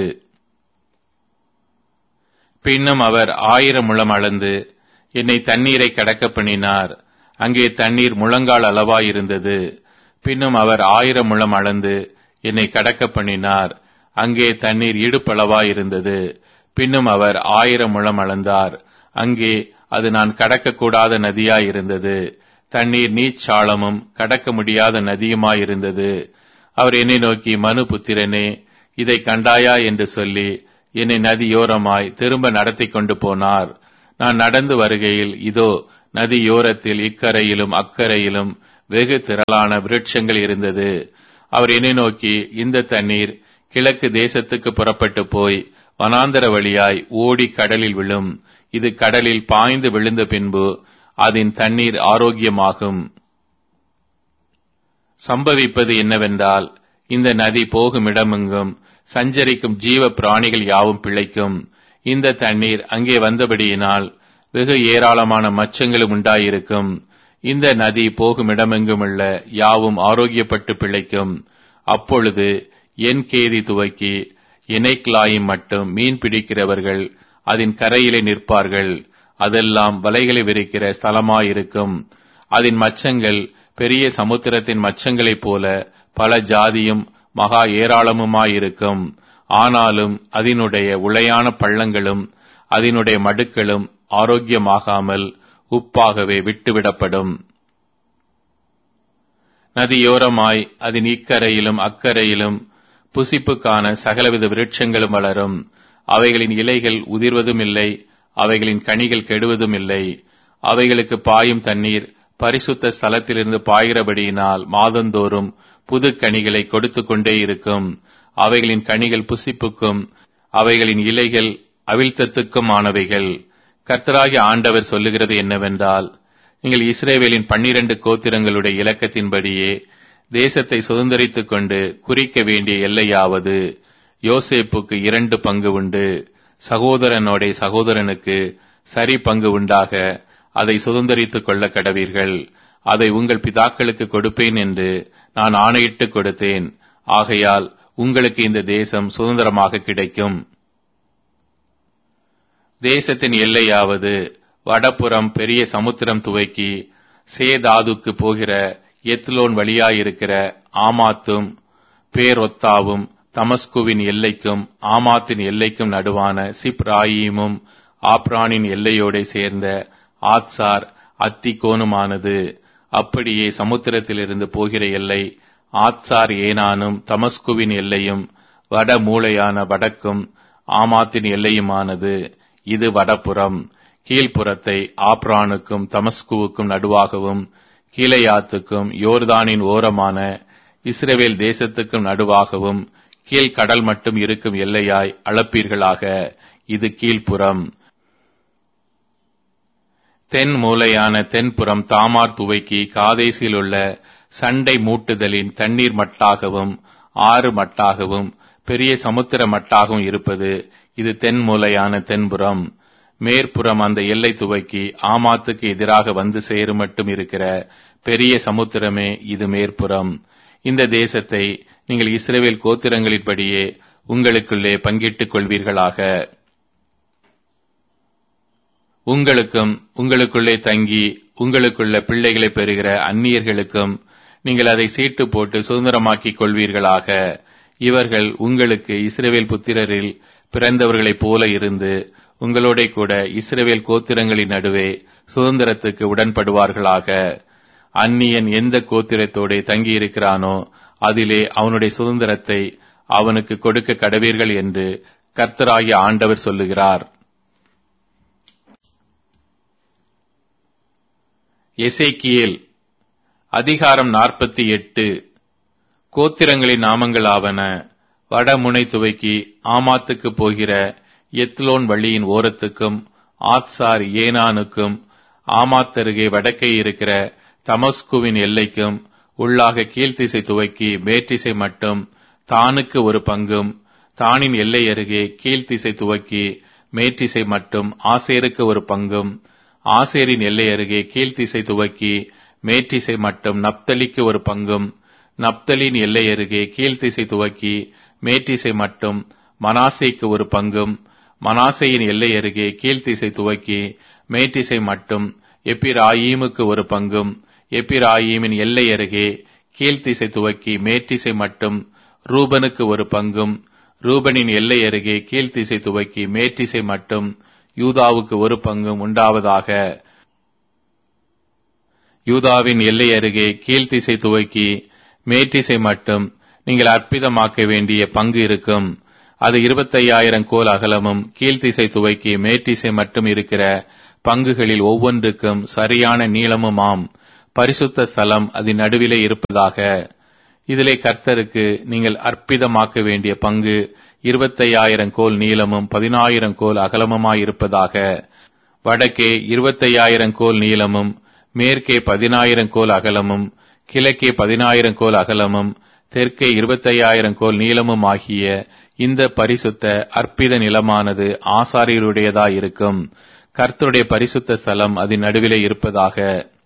பின்னும் அவர் ஆயிரம் முழம் அளந்து என்னை தண்ணீரை கடக்க பண்ணினார். அங்கே தண்ணீர் முழங்கால் அளவாயிருந்தது. பின்னும் அவர் ஆயிரம் முழம் அளந்து என்னை கடக்க பண்ணினார். அங்கே தண்ணீர் இடுப்பளவாயிருந்தது. பின்னும் அவர் ஆயிரம் முழம் அளந்தார். அங்கே அது நான் கடக்கக்கூடாத நதியாயிருந்தது. தண்ணீர் நீச்சாளமும் கடக்க முடியாத நதியுமாயிருந்தது. அவர் என்னை நோக்கி, மனு புத்திரனே, இதை கண்டாயா என்று சொல்லி என்னை நதியோரமாய் திரும்ப நடத்தி கொண்டு போனார். நான் நடந்து வருகையில் இதோ நதியோரத்தில் இக்கரையிலும் அக்கரையிலும் வெகு திரளான விருட்சங்கள் இருந்தது. அவர் என்னை நோக்கி, இந்த தண்ணீர் கிழக்கு தேசத்துக்கு புறப்பட்டு போய் வனாந்தர வழியாய் ஓடி கடலில் விழும். இது கடலில் பாய்ந்து விழுந்த பின்பு அதன் தண்ணீர் ஆரோக்கியமாகும். சம்பவிப்பது என்னவென்றால், இந்த நதி போகும் இடமெங்கும் சஞ்சரிக்கும் ஜீவ பிராணிகள் யாவும் பிழைக்கும். இந்த தண்ணீர் அங்கே வந்தபடியினால் வெகு ஏராளமான மச்சங்களும் உண்டாயிருக்கும். இந்த நதி போகும் இடமெங்குமுள்ள யாவும் ஆரோக்கியப்பட்டு பிழைக்கும். அப்பொழுது என் கேதி துவக்கி எனைக்லாயும் மட்டும் மீன் பிடிக்கிறவர்கள் அதன் கரையிலே நிற்பார்கள். அதெல்லாம் வலைகளை விரிக்கிற ஸ்தலமாயிருக்கும். அதன் மச்சங்கள் பெரிய சமுத்திரத்தின் மச்சங்களைப் போல பல ஜாதியும் மகா ஏராளமுமாயிருக்கும். ஆனாலும் அதனுடைய உளையான பள்ளங்களும் அதனுடைய மடுக்களும் ஆரோக்கியமாகாமல் உப்பாகவே விட்டுவிடப்படும். நதியோரமாய் அதன் இக்கரையிலும் அக்கரையிலும் புசிப்புக்கான சகலவித விருட்சங்களும் வளரும். அவைகளின் இலைகள் உதிர்வதும் இல்லை, அவைகளின் கனிகள் கெடுவதும் இல்லை. அவைகளுக்கு பாயும் தண்ணீர் பரிசுத்த ஸ்தலத்திலிருந்து பாய்கிறபடியினால் மாதந்தோறும் புது கனிகளை கொடுத்து கொண்டே இருக்கும். அவைகளின் கனிகள் புசிப்புக்கும் அவைகளின் இலைகள் அவிழ்த்தத்துக்கும் ஆனவைகள். கர்த்தராகிய ஆண்டவர் சொல்லுகிறது என்னவென்றால், நீங்கள் இஸ்ரவேலின் பன்னிரண்டு கோத்திரங்களுடைய இலக்கத்தின்படியே தேசத்தை சுதந்தரித்துக் கொண்டு குறிக்க வேண்டிய எல்லையாவது, யோசேப்புக்கு இரண்டு பங்கு உண்டு, சகோதரனோட சகோதரனுக்கு சரி பங்கு உண்டாக அதை சுதந்தரித்துக் கொள்ள கடவீர்கள். அதை உங்கள் பிதாக்களுக்கு கொடுப்பேன் என்று நான் ஆணையிட்டு கொடுத்தேன். ஆகையால் உங்களுக்கு இந்த தேசம் சுதந்திரமாக கிடைக்கும். தேசத்தின் எல்லையாவது, வடபுறம் பெரிய சமுத்திரம் துவக்கி சேதாதுக்கு போகிற எத்லோன் வழியாயிருக்கிற ஆமாத்தும் பேரொத்தாவும் தமஸ்குவின் எல்லைக்கும் ஆமாத்தின் எல்லைக்கும் நடுவான சிப்ராயீமும் ஆப்ரானின் எல்லையோட சேர்ந்த ஆத்சார் அத்திகோனுமானது. அப்படியே சமுத்திரத்திலிருந்து போகிற எல்லை ஆத்சார் ஏனானும் தமஸ்குவின் எல்லையும் வட மூலையான வடக்கும் ஆமாத்தின் எல்லையுமானது. இது வடபுறம். கீழ்ப்புறத்தை ஆப்ரானுக்கும் தமஸ்குவுக்கும் நடுவாகவும் கீலேயாத்துக்கும் யோர்தானின் ஓரமான இஸ்ரவேல் தேசத்துக்கும் நடுவாகவும் கீழ்கடல் மட்டும் இருக்கும் எல்லையாய் அளப்பீர்களாக. இது கீழ்ப்புறம். தென் மூலையான தென்புறம் தாமார் துவைக்கி காதேசில் உள்ள சண்டை மூட்டுதலின் தண்ணீர் மட்டாகவும் ஆறு மட்டாகவும் பெரிய சமுத்திர மட்டாகவும் இருப்பது இது தென் மூலையான தென்புறம். மேற்புறம் அந்த எல்லை துவக்கி ஆமாத்துக்கு எதிராக வந்து சேரும் மட்டும் இருக்கிற பெரிய சமுத்திரமே இது மேற்புறம். இந்த தேசத்தை நீங்கள் இஸ்ரவேல் கோத்திரங்களின்படியே உங்களுக்குள்ளே பங்கிட்டுக் கொள்வீர்களாக. உங்களுக்கும் உங்களுக்குள்ளே தங்கி உங்களுக்குள்ள பிள்ளைகளை பெறுகிற அந்நியர்களுக்கும் நீங்கள் அதை சீட்டு போட்டு சுதந்திரமாக்கிக் கொள்வீர்களாக. இவர்கள் உங்களுக்கு இஸ்ரவேல் புத்திரரில் பிறந்தவர்களைப் போல இருந்து உங்களோட கூட இஸ்ரவேல் கோத்திரங்களின் நடுவே சுதந்திரத்துக்கு உடன்படுவார்களாக. அந்நியன் எந்த கோத்திரத்தோட தங்கியிருக்கிறானோ அதிலே அவனுடைய சுதந்திரத்தை அவனுக்கு கொடுக்க கடவீர்கள் என்று கர்த்தராகிய ஆண்டவர் சொல்லுகிறார். எசேக்கியேல் அதிகாரம் நாற்பத்தி எட்டு. கோத்திரங்களின் நாமங்களாவன, வடமுனை துவக்கி ஆமாத்துக்கு போகிற எத்லோன் வழியின் ஓரத்துக்கும் ஆத்சார் ஏனானுக்கும் ஆமாத்தருகே வடக்கே இருக்கிற தமஸ்குவின் எல்லைக்கும் உள்ளாக கீழ்த்திசை துவக்கி மேற்றிசை மட்டும் தானுக்கு ஒரு பங்கும், தானின் எல்லை அருகே கீழ்த்திசை துவக்கி மேற்றிசை மட்டும் ஆசேருக்கு ஒரு பங்கும், ஆசேரின் எல்லை அருகே கீழ்த்திசை துவக்கி மேற்றிசை மட்டும் நப்தலிக்கு ஒரு பங்கும், நப்தலின் எல்லை அருகே கீழ்த்திசை துவக்கி மேற்றிசை மட்டும் மனாசேக்கு ஒரு பங்கும், மனாசேயின் எல்லை அருகே கீழ்த்திசை துவக்கி மேற்றிசை மட்டும் எப்பிராயீமுக்கு ஒரு பங்கும், எப்பிராயீமின் எல்லை அருகே கீழ்த்திசை துவக்கி மேற்றிசை மட்டும் ரூபனுக்கு ஒரு பங்கும், ரூபனின் எல்லை அருகே கீழ்த்திசை துவக்கி மேற்றிசை மட்டும் யூதாவுக்கு ஒரு பங்கும் உண்டாவதாக. யூதாவின் எல்லை அருகே கீழ்த்திசை துவக்கி மேற்றிசை மட்டும் நீங்கள் அற்புதமாக்க வேண்டிய பங்கு இருக்கும். அது இருபத்தையாயிரம் கோல் அகலமும் கீழ்த்திசை துவைக்கு மேற்றிசை மட்டும் இருக்கிற பங்குகளில் ஒவ்வொன்றுக்கும் சரியான நீளமுமாம். பரிசுத்த ஸ்தலம் அதன் நடுவிலே இருப்பதாக. இதிலே கர்த்தருக்கு நீங்கள் அற்புதமாக்க வேண்டிய பங்கு இருபத்தையாயிரம் கோல் நீளமும் பதினாயிரம் கோல் அகலமுமாயிருப்பதாக. வடக்கே இருபத்தையாயிரம் கோல் நீளமும் மேற்கே பதினாயிரம் கோல் அகலமும் கிழக்கே பதினாயிரம் கோல் அகலமும் தெற்கே இருபத்தையாயிரம் கோல் நீளமும் ஆகிய இந்த பரிசுத்த அற்பித நிலமானது ஆசாரியருடையதாயிருக்கும். கர்த்தருடைய பரிசுத்த ஸ்தலம் அதன் நடுவிலே இருப்பதாக.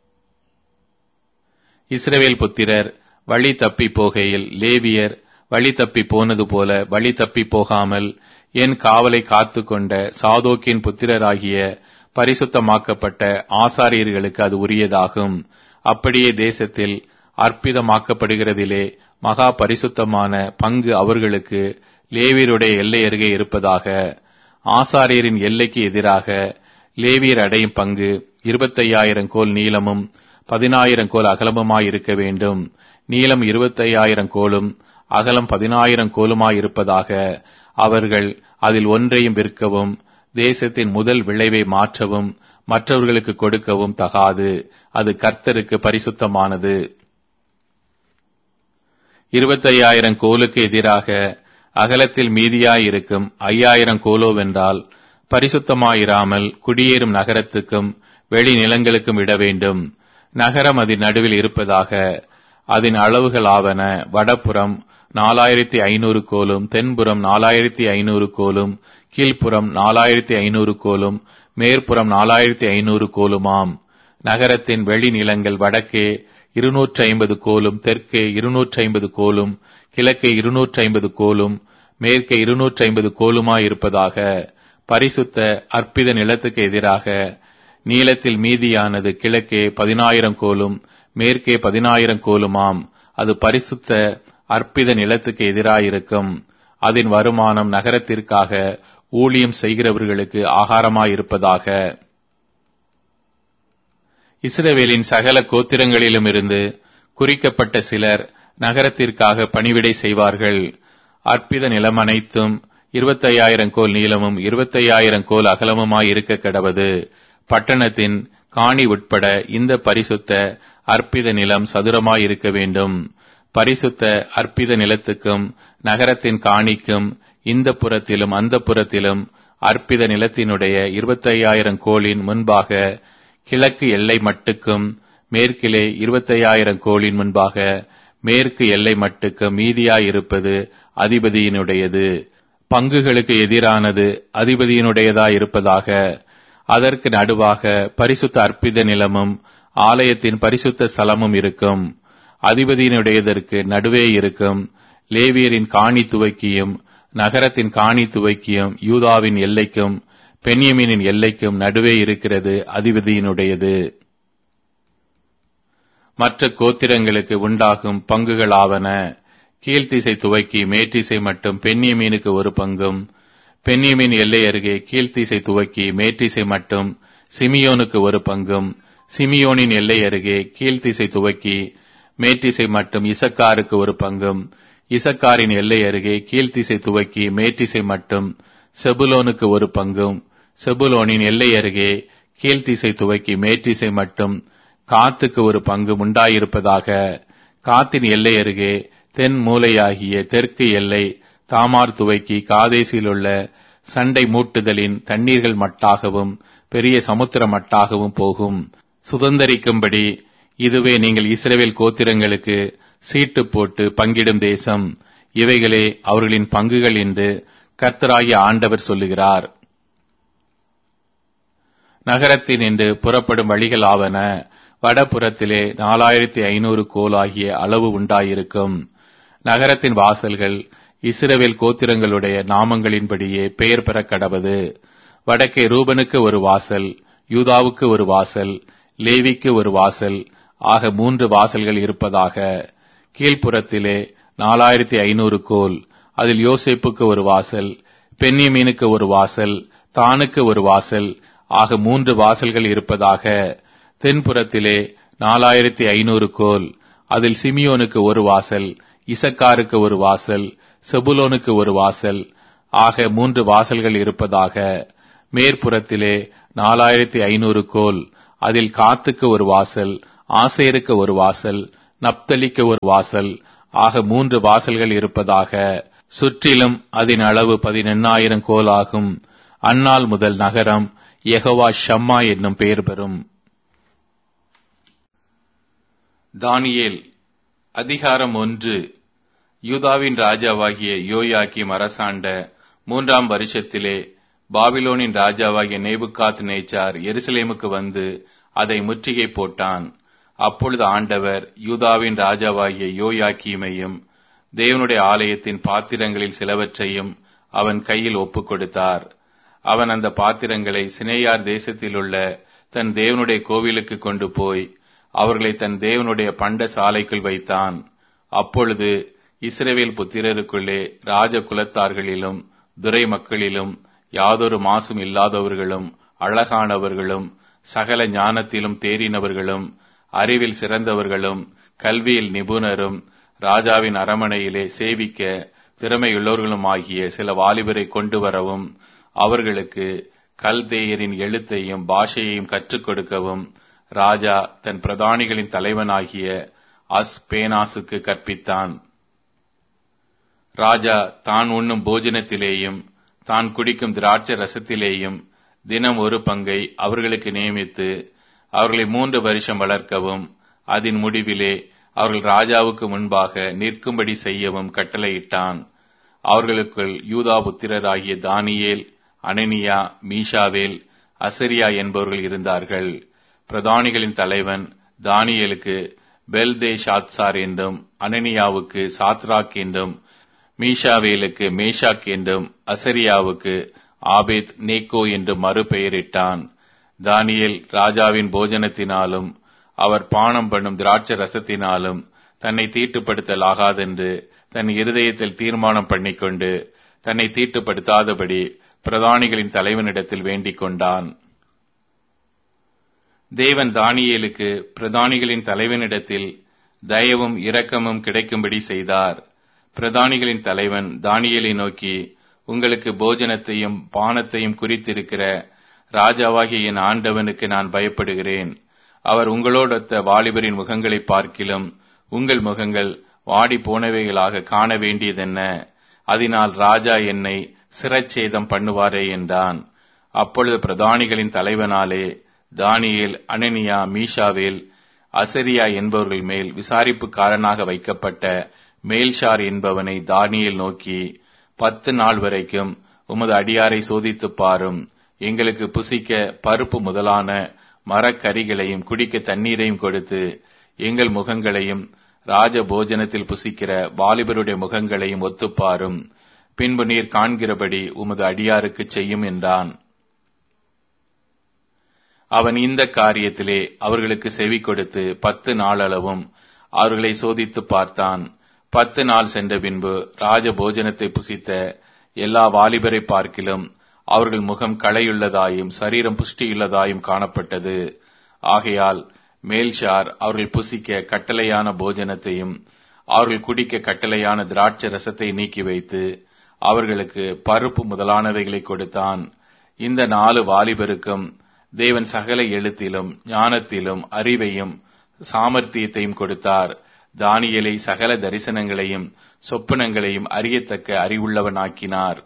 இஸ்ரவேல் புத்திரர் வழி தப்பி போகையில் லேவியர் வழி தப்பி போனது போல வழி தப்பி போகாமல் என் காவலை காத்து கொண்ட சாதோக்கின் புத்திரராகிய பரிசுத்தமாக்கப்பட்ட ஆசாரியர்களுக்கு அது உரியதாகும். அப்படியே தேசத்தில் அற்புதமாக்கப்படுகிறதிலே மகா பரிசுத்தமான பங்கு அவர்களுக்கு லேவியருடைய எல்லை அருகே இருப்பதாக. ஆசாரியரின் எல்லைக்கு எதிராக லேவியர் அடையும் பங்கு இருபத்தையாயிரம் கோல் நீளமும் பதினாயிரம் கோல் அகலமுமாயிருக்க வேண்டும். நீளம் இருபத்தையாயிரம் கோலும் அகலம் பதினாயிரம் கோலுமாயிருப்பதாக. அவர்கள் அதில் ஒன்றையும் விற்கவும் தேசத்தின் முதல் விளைவை மாற்றவும் மற்றவர்களுக்கு கொடுக்கவும் தகாது. அது கர்த்தருக்கு பரிசுத்தமானது. இருபத்தையாயிரம் கோலுக்கு எதிராக அகலத்தில் மீதியாயிருக்கும் ஐயாயிரம் கோலோவென்றால் பரிசுத்தமாயிராமல் குடியேறும் நகரத்துக்கும் வெளி நிலங்களுக்கும் இட வேண்டும். நகரம் அதன் நடுவில் இருப்பதாக. அதன் அளவுகள் ஆவன: வடபுறம் நாலாயிரத்தி ஐநூறு கோலும், தென்புறம் நாலாயிரத்தி ஐநூறு கோலும், கீழ்ப்புறம் நாலாயிரத்தி ஐநூறு கோலும், மேற்புறம் நாலாயிரத்தி ஐநூறு கோலுமாம். நகரத்தின் வெளி நிலங்கள் வடக்கே இருநூற்றி ஐம்பது கோலும், தெற்கே இருநூற்றி ஐம்பது கோலும், கிழக்கே இருநூற்றி ஐம்பது கோலும், மேற்கே இருநூற்றி ஐம்பது கோலுமாயிருப்பதாக. பரிசுத்த அற்பித நிலத்துக்கு எதிராக நீளத்தில் மீதியானது கிழக்கே பதினாயிரம் கோலும், மேற்கே பதினாயிரம் கோலுமாம். அது பரிசுத்த அற்பித நிலத்துக்கு எதிராயிருக்கும். அதன் வருமானம் நகரத்திற்காக ஊழியம் செய்கிறவர்களுக்கு ஆகாரமாயிருப்பதாக. இஸ்ரவேலின் சகல கோத்திரங்களிலுமிருந்து குறிக்கப்பட்ட சிலர் நகரத்திற்காக பணிவிடை செய்வார்கள். அற்பித நிலம் அனைத்தும் இருபத்தையாயிரம் கோல் நீளமும் இருபத்தையாயிரம் கோல் அகலமுமாய் இருக்க கடவது. பட்டணத்தின் காணி உட்பட இந்த பரிசுத்த அற்பித நிலம் சதுரமாய் இருக்க வேண்டும். பரிசுத்த அற்பித நிலத்துக்கும் நகரத்தின் காணிக்கும் இந்த புறத்திலும் அந்த புறத்திலும் அற்பித நிலத்தினுடைய இருபத்தையாயிரம் கோலின் முன்பாக கிழக்கு எல்லை மட்டுக்கும் மேற்கிலே இருபத்தையாயிரம் கோலின் முன்பாக மேற்கு எல்லை மட்டுக்கும் மீதியாயிருப்பது அதிபதியினுடையது. பங்குகளுக்கு எதிரானது அதிபதியினுடையதாயிருப்பதாக. அதற்கு நடுவாக பரிசுத்த அற்பித நிலமும் ஆலயத்தின் பரிசுத்த ஸ்தலமும் இருக்கும். அதிபதியினுடையதற்கு நடுவே இருக்கும். லேவியரின் காணி துவக்கியும் நகரத்தின் காணி துவக்கியும் யூதாவின் எல்லைக்கும் பென்யமீனின் எல்லைக்கும் நடுவே இருக்கிறது அதிபதியினுடையது. மற்ற கோத்திரங்களுக்கு உண்டாகும் பங்குகளாவன: கீழ்த்திசை துவக்கி மேற்றிசை மட்டும் பென்யமீனுக்கு ஒரு பங்கும், பென்யமீன் எல்லை அருகே கீழ்த்திசை துவக்கி மேற்றிசை மட்டும் சிமியோனுக்கு ஒரு பங்கும், சிமியோனின் எல்லை அருகே கீழ்த்திசை துவக்கி மேற்றிசை மட்டும் இசக்காருக்கு ஒரு பங்கும், இசக்காரின் எல்லை அருகே கீழ்த்திசை துவக்கி மேற்றிசை மட்டும் செபுலோனுக்கு ஒரு பங்கும், செபுலோனின் எல்லை அருகே கீழ்த்திசை துவக்கி மேற்றிசை மட்டும் காத்துக்கு ஒரு பங்கு உண்டாயிருப்பதாக. காத்தின் எல்லை அருகே தென் மூலையாகிய தெற்கு எல்லை தாமார் துவக்கி காதேசிலுள்ள சண்டை மூட்டுதலின் தண்ணீர்கள் மட்டாகவும் பெரிய சமுத்திர மட்டாகவும் போகும். சுதந்தரிக்கும்படி இதுவே நீங்கள் இஸ்ரவேல் கோத்திரங்களுக்கு சீட்டு போட்டு பங்கிடும் தேசம். இவைகளே அவர்களின் பங்குகள் என்று கர்த்தராகிய ஆண்டவர் சொல்லுகிறார். நகரத்தின் என்று புறப்படும் வழிகள் ஆவன: வடபுறத்திலே நாலாயிரத்தி ஐநூறு கோல் ஆகிய அளவு உண்டாயிருக்கும். நகரத்தின் வாசல்கள் இஸ்ரவேல் கோத்திரங்களுடைய நாமங்களின்படியே பெயர் பெற கடவது. வடக்கே ரூபனுக்கு ஒரு வாசல், யூதாவுக்கு ஒரு வாசல், லேவிக்கு ஒரு வாசல் ஆக மூன்று வாசல்கள் இருப்பதாக. கீழ்ப்புறத்திலே நாலாயிரத்தி ஐநூறு கோல், அதில் யோசேப்புக்கு ஒரு வாசல், பென்யமீனுக்கு ஒரு வாசல், தானுக்கு ஒரு வாசல் ஆக மூன்று வாசல்கள் இருப்பதாக. தென்புறத்திலே நாலாயிரத்தி ஐநூறு கோல், அதில் சிமியோனுக்கு ஒரு வாசல், இசக்காருக்கு ஒரு வாசல், செபுலோனுக்கு ஒரு வாசல் ஆக மூன்று வாசல்கள் இருப்பதாக. மேற்புறத்திலே நாலாயிரத்தி ஐநூறு கோல், அதில் காத்துக்கு ஒரு வாசல், ஆசேருக்கு ஒரு வாசல், நப்தலிக்கு ஒரு வாசல் ஆக மூன்று வாசல்கள் இருப்பதாக. சுற்றிலும் அதன் அளவு பதினெண்ணாயிரம் கோல் ஆகும். அந்நாள் முதல் நகரம் யெகோவா ஷம்மா என்னும் பெயர் பெறும். தானியேல் அதிகாரம் ஒன்று. யூதாவின் ராஜாவாகிய யோயாக்கீம் அரசாண்ட மூன்றாம் வருஷத்திலே பாபிலோனின் ராஜாவாகிய நேபுகாத் நேச்சார் எருசலேமுக்கு வந்து அதை முற்றுகை போட்டான். அப்பொழுது ஆண்டவர் யூதாவின் ராஜாவாகிய யோயாக்கீமையும் தேவனுடைய ஆலயத்தின் பாத்திரங்களில் சிலவற்றையும் அவன் கையில் ஒப்புக் கொடுத்தார். அவன் அந்த பாத்திரங்களை சினேயார் தேசத்திலுள்ள தன் தேவனுடைய கோவிலுக்கு கொண்டு போய் அவர்களை தன் தேவனுடைய பண்ட சாலைக்குள் வைத்தான். அப்பொழுது இஸ்ரவேல் புத்திரருக்குள்ளே ராஜ குலத்தார்களிலும் துரை மக்களிலும் யாதொரு மாசும் இல்லாதவர்களும் அழகானவர்களும் சகல ஞானத்திலும் தேறினவர்களும் அறிவில் சிறந்தவர்களும் கல்வியில் நிபுணரும் ராஜாவின் அரமனையிலே சேவிக்க திறமையுள்ளவர்களுமாகிய சில வாலிபரை கொண்டு வரவும் அவர்களுக்கு கல்தேயரின் எழுத்தையும் பாஷையையும் கற்றுக் கொடுக்கவும் ராஜா தன் பிரதானிகளின் தலைவனாகிய அஸ்பேனாசுக்கு கற்பித்தான். ராஜா தான் உண்ணும் போஜனத்திலேயும் தான் குடிக்கும் திராட்சை ரசத்திலேயும் தினம் ஒரு பங்கை அவர்களுக்கு நியமித்து அவர்களை மூன்று வருஷம் வளர்க்கவும் அதன் முடிவிலே அவர்கள் ராஜாவுக்கு முன்பாக நிற்கும்படி செய்யவும் கட்டளையிட்டான். அவர்களுக்குள் யூதா புத்திரராகிய தானியேல், அனனியா, மீஷாவேல், அசரியா என்பவர்கள் இருந்தார்கள். பிரதானிகளின் தலைவன் தானியேலுக்கு பெல்தே ஷாத்சார் என்றும், அனனியாவுக்கு சாத்ராக் என்றும், மீஷாவேலுக்கு மேஷாக் என்றும், அசரியாவுக்கு ஆபேத் நேக்கோ என்று மறுபெயரிட்டான். தானியேல் ராஜாவின் போஜனத்தினாலும் அவர் பானம் பண்ணும் திராட்சை ரசத்தினாலும் தன்னை தீட்டுப்படுத்தலாகாதென்று தன் இருதயத்தில் தீர்மானம் பண்ணிக்கொண்டு தன்னை தீட்டுப்படுத்தாதபடி பிரதானிகளின் தலைவனிடத்தில் வேண்டிக் கொண்டான். தேவன் தானியேலுக்கு பிரதானிகளின் தலைவனிடத்தில் தயவும் இரக்கமும் கிடைக்கும்படி செய்தார். பிரதானிகளின் தலைவன் தானியேலை நோக்கி, உங்களுக்கு போஜனத்தையும் பானத்தையும் குறித்திருக்கிற ராஜாவாகிய என் ஆண்டவனுக்கு நான் பயப்படுகிறேன். அவர் உங்களோடொத்த வாலிபரின் முகங்களை பார்க்கிலும் உங்கள் முகங்கள் வாடி போனவைகளாக காண வேண்டியதென்ன? அதனால் ராஜா என்னை சிரச்சேதம் பண்ணுவாரே என்றான். அப்பொழுது பிரதானிகளின் தலைவனாலே தானியேல், அனனியா, மீஷாவேல், அசரியா என்பவர்கள் மேல் விசாரிப்புக்காரனாக வைக்கப்பட்ட மேல்ஷார் என்பவனை தானியேல் நோக்கி, பத்து நாள் வரைக்கும் உமது அடியாரை சோதித்துப் பாரும். எங்களுக்கு புசிக்க பருப்பு முதலான மரக்கறிகளையும் குடிக்க தண்ணீரையும் கொடுத்து எங்கள் முகங்களையும் ராஜ போஜனத்தில் புசிக்கிற வாலிபருடைய முகங்களையும் ஒத்துப்பாரும். பின்பு நீர் காண்கிறபடி உமது அடியாருக்கு செய்யும் என்றான். அவன் இந்த காரியத்திலே அவர்களுக்கு செவி கொடுத்து பத்து நாளளவும் அவர்களை சோதித்து பார்த்தான். பத்து நாள் சென்ற பின்பு ராஜ போஜனத்தை புசித்த எல்லா வாலிபரை பார்க்கிலும் அவர்கள் முகம் களையுள்ளதாயும் சரீரம் புஷ்டியுள்ளதாயும் காணப்பட்டது. ஆகையால் மேல்ஷார் அவர்கள் புசிக்க கட்டளையான போஜனத்தையும் அவர்கள் குடிக்க கட்டளையான திராட்சை ரசத்தை நீக்கி வைத்து அவர்களுக்கு பருப்பு முதலானவைகளை கொடுத்தான். இந்த நாலு வாலிபருக்கும் தேவன் சகல எழுத்திலும் ஞானத்திலும் அறிவையும் சாமர்த்தியத்தையும் கொடுத்தார். தானியேலை சகல தரிசனங்களையும் சொப்பனங்களையும் அறியத்தக்க அறிவுள்ளவனாக்கினார்.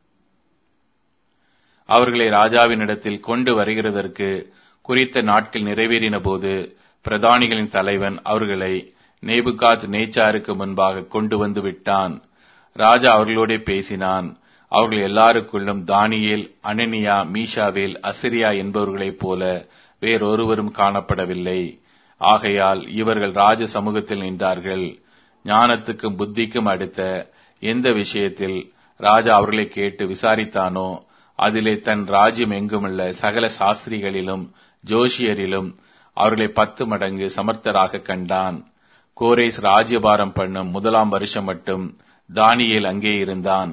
அவர்களை ராஜாவினிடத்தில் கொண்டு வருகிறதற்கு குறித்த நாட்கள் நிறைவேறின போது பிரதானிகளின் தலைவன் அவர்களை நேபுகாத் நேச்சாருக்கு முன்பாக கொண்டு வந்து விட்டான். ராஜா அவர்களோட பேசினான். அவர்கள் எல்லாருக்குள்ளும் தானியேல், அனனியா, மீஷாவேல், அசரியா என்பவர்களைப் போல வேறொருவரும் காணப்படவில்லை. ஆகையால் இவர்கள் ராஜ சமூகத்தில் நின்றார்கள். ஞானத்துக்கும் புத்திக்கும் அடுத்த எந்த விஷயத்தில் ராஜா அவர்களை கேட்டு விசாரித்தானோ அதிலே தன் ராஜ்யம் எங்குமுள்ள சகல சாஸ்திரிகளிலும் ஜோஷியரிலும் அவர்களை பத்து மடங்கு சமர்த்தராக கண்டான். கோரேஸ் ராஜ்யபாரம் பண்ணும் முதலாம் வருஷம் மட்டும் தானியேல் அங்கே இருந்தான்.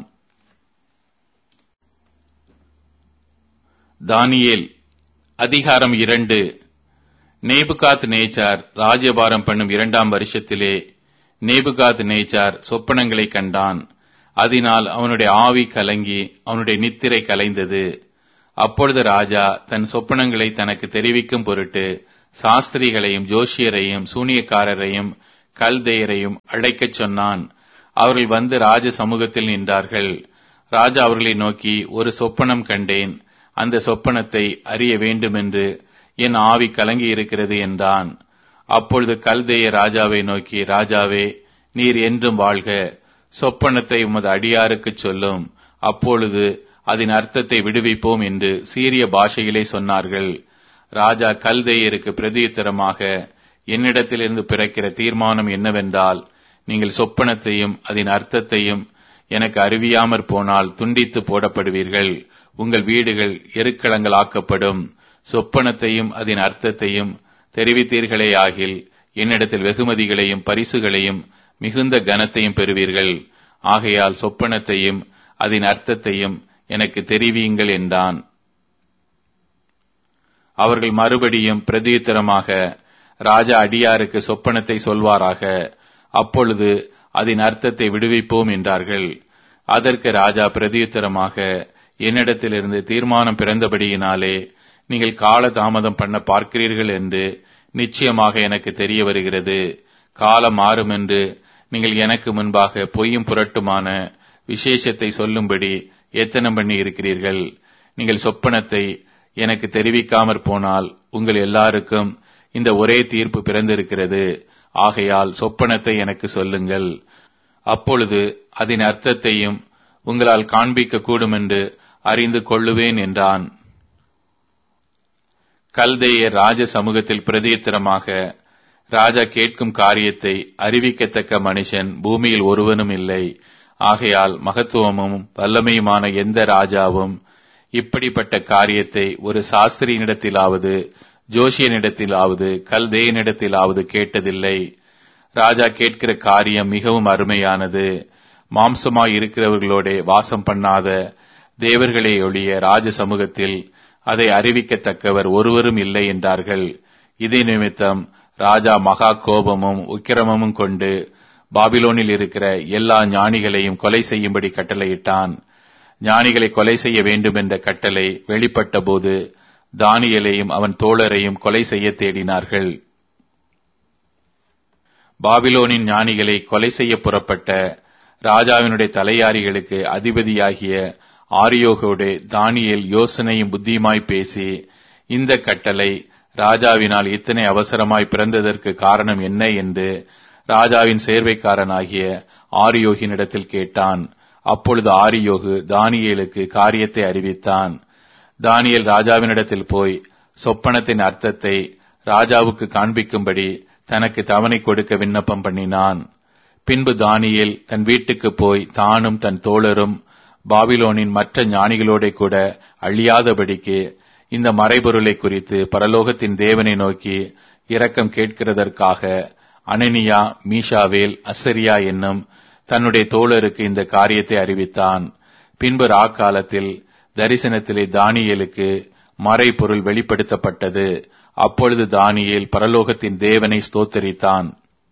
தானியேல் அதிகாரம் இரண்டு. நேபுகாத் நேச்சார் ராஜ்யபாரம் பண்ணும் இரண்டாம் வருஷத்திலே நேபுகாத் நேச்சார் சொப்பனங்களை கண்டான். அதனால் அவனுடைய ஆவி கலங்கி அவனுடைய நித்திரை கலைந்தது. அப்பொழுது ராஜா தன் சொப்பனங்களை தனக்கு தெரிவிக்கும் பொருட்டு சாஸ்திரிகளையும் ஜோஷியரையும் சூனியக்காரரையும் கல்தேயரையும் அழைக்கச் சொன்னான். அவர்கள் வந்து ராஜ சமூகத்தில் நின்றார்கள். ராஜா அவர்களை நோக்கி, ஒரு சொப்பனம் கண்டேன், அந்த சொப்பனத்தை அறிய வேண்டுமென்று என் ஆவி கலங்கி இருக்கிறது என்றான். அப்பொழுது கல்தேய ராஜாவை நோக்கி, ராஜாவே, நீர் என்றும் வாழ்க, சொப்பனத்தை உமது அடியாருக்குச் சொல்லும், அப்பொழுது அதன் அர்த்தத்தை விடுவிப்போம் என்று சீரிய பாஷையிலே சொன்னார்கள். ராஜா கல்தேயருக்கு பிரதியுத்தரமாக, என்னிடத்திலிருந்து பிறக்கிற தீர்மானம் என்னவென்றால், நீங்கள் சொப்பனத்தையும் அதன் அர்த்தத்தையும் எனக்கு அறிவியாமற் போனால் துண்டித்து போடப்படுவீர்கள், உங்கள் வீடுகள் எருக்களங்களாக்கப்படும். சொப்பனத்தையும் அதன் அர்த்தத்தையும் தெரிவித்தீர்களே ஆகில் என்னிடத்தில் வெகுமதிகளையும் பரிசுகளையும் மிகுந்த கனத்தையும் பெறுவீர்கள். ஆகையால் சொப்பனத்தையும் அதன் அர்த்தத்தையும் எனக்கு தெரிவியுங்கள் என்றான். அவர்கள் மறுபடியும் பிரதியுத்தரமாக, ராஜா அடியாருக்கு சொப்பனத்தை சொல்வாராக, அப்பொழுது அதன் அர்த்தத்தை விடுவிப்போம் என்றார்கள். அதற்கு ராஜா பிரதியுத்தரமாக, என்னிடத்திலிருந்து தீர்மானம் பிறந்தபடியினாலே நீங்கள் கால தாமதம் பண்ண பார்க்கிறீர்கள் என்று நிச்சயமாக எனக்கு தெரிய வருகிறது. காலம் மாறும் என்று நீங்கள் எனக்கு முன்பாக பொய்யும் புரட்டுமான விசேஷத்தை சொல்லும்படி எத்தனம் பண்ணி இருக்கிறீர்கள். நீங்கள் சொப்பனத்தை எனக்கு தெரிவிக்காமற் போனால் உங்கள் எல்லாருக்கும் இந்த ஒரே தீர்ப்பு பிறந்திருக்கிறது. ஆகையால் சொப்பனத்தை எனக்கு சொல்லுங்கள், அப்பொழுது அதன் அர்த்தத்தையும் உங்களால் காண்பிக்க கூடும் என்று அறிந்து கொள்ளுவேன் என்றான். கல்தேயர் ராஜ சமூகத்தில் பிரதியுத்தரமாக, ராஜா கேட்கும் காரியத்தை அறிவிக்கத்தக்க மனுஷன் பூமியில் ஒருவனும் இல்லை. ஆகையால் மகத்துவமும் வல்லமையுமான எந்த ராஜாவும் இப்படிப்பட்ட காரியத்தை ஒரு சாஸ்திரியினிடத்திலாவது ஜோஷியனிடத்திலாவது கல்தேயனிடத்திலாவது கேட்டதில்லை. ராஜா கேட்கிற காரியம் மிகவும் அருமையானது. மாம்சமாய் இருக்கிறவர்களோட வாசம் பண்ணாத தேவர்களே ஒழிய ராஜ சமூகத்தில் அதை அறிவிக்கத்தக்கவர் ஒருவரும் இல்லை என்றார்கள். இதே நிமித்தம் ராஜா மகா கோபமும் உக்கிரமும் கொண்டு பாபிலோனில் இருக்கிற எல்லா ஞானிகளையும் கொலை செய்யும்படி கட்டளையிட்டான். ஞானிகளை கொலை செய்ய வேண்டும் என்ற கட்டளை வெளிப்பட்ட போது தானியேலையும் அவன் தோழரையும் கொலை செய்ய தேடினார்கள். பாபிலோனின் ஞானிகளை கொலை செய்ய புறப்பட்ட ராஜாவினுடைய தலையாரிகளுக்கு அதிபதியாகிய ஆரியோகோடு தானியேல் யோசனையும் புத்தியுமாய் பேசி, இந்த கட்டளை ராஜாவினால் இத்தனை அவசரமாய் பிறந்ததற்கு காரணம் என்ன என்று ராஜாவின் சேர்வைக்காரனாகிய ஆரியோகினிடத்தில் கேட்டான். அப்பொழுது ஆரியோகு தானியேலுக்கு காரியத்தை அறிவித்தான். தானியேல் ராஜாவினிடத்தில் போய் சொப்பனத்தின் அர்த்தத்தை ராஜாவுக்கு காண்பிக்கும்படி தனக்கு தவணை கொடுக்க விண்ணப்பம் பண்ணினான். பின்பு தானியேல் தன் வீட்டுக்கு போய் தானும் தன் தோழரும் பாபிலோனின் மற்ற ஞானிகளோட கூட அழியாதபடிக்கு இந்த மறைபொருளை குறித்து பரலோகத்தின் தேவனை நோக்கி இரக்கம் கேட்கிறதற்காக அனனியா, மீஷாவேல், அசரியா என்னும் தன்னுடைய தோழருக்கு இந்த காரியத்தை அறிவித்தான். பின்பு ராக்காலத்தில் தரிசனத்திலே தானியேலுக்கு மறைபொருள் வெளிப்படுத்தப்பட்டது. அப்பொழுது தானியேல் பரலோகத்தின் தேவனை ஸ்தோத்தரித்தான்.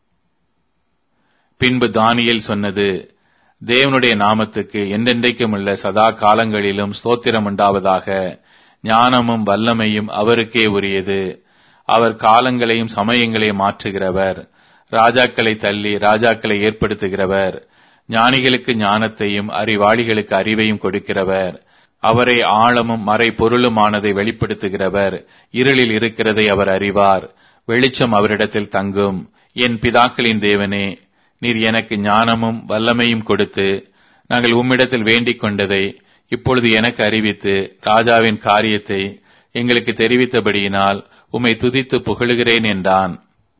பின்பு தானியேல் சொன்னது, தேவனுடைய நாமத்துக்கு என்றென்றைக்கும் உள்ள சதா காலங்களிலும் ஸ்தோத்திரம் உண்டாவதாக. ஞானமும் வல்லமையும் அவருக்கே உரியது. அவர் காலங்களையும் சமயங்களையும் மாற்றுகிறவர். ராஜாக்களை தள்ளி ராஜாக்களை ஏற்படுத்துகிறவர். ஞானிகளுக்கு ஞானத்தையும் அறிவாளிகளுக்கு அறிவையும் கொடுக்கிறவர். அவரை ஆழமும் மறை பொருளுமானதை வெளிப்படுத்துகிறவர். இருளில் இருக்கிறதை அவர் அறிவார். வெளிச்சம் அவரிடத்தில் தங்கும். என் பிதாக்களின் தேவனே, நீர் எனக்கு ஞானமும் வல்லமையும் கொடுத்து நாங்கள் உம்மிடத்தில் வேண்டிக் கொண்டதை இப்பொழுது எனக்கு அறிவித்து ராஜாவின் காரியத்தை எங்களுக்கு தெரிவித்தபடியினால் உம்மை துதித்து புகழுகிறேன் என்றான்.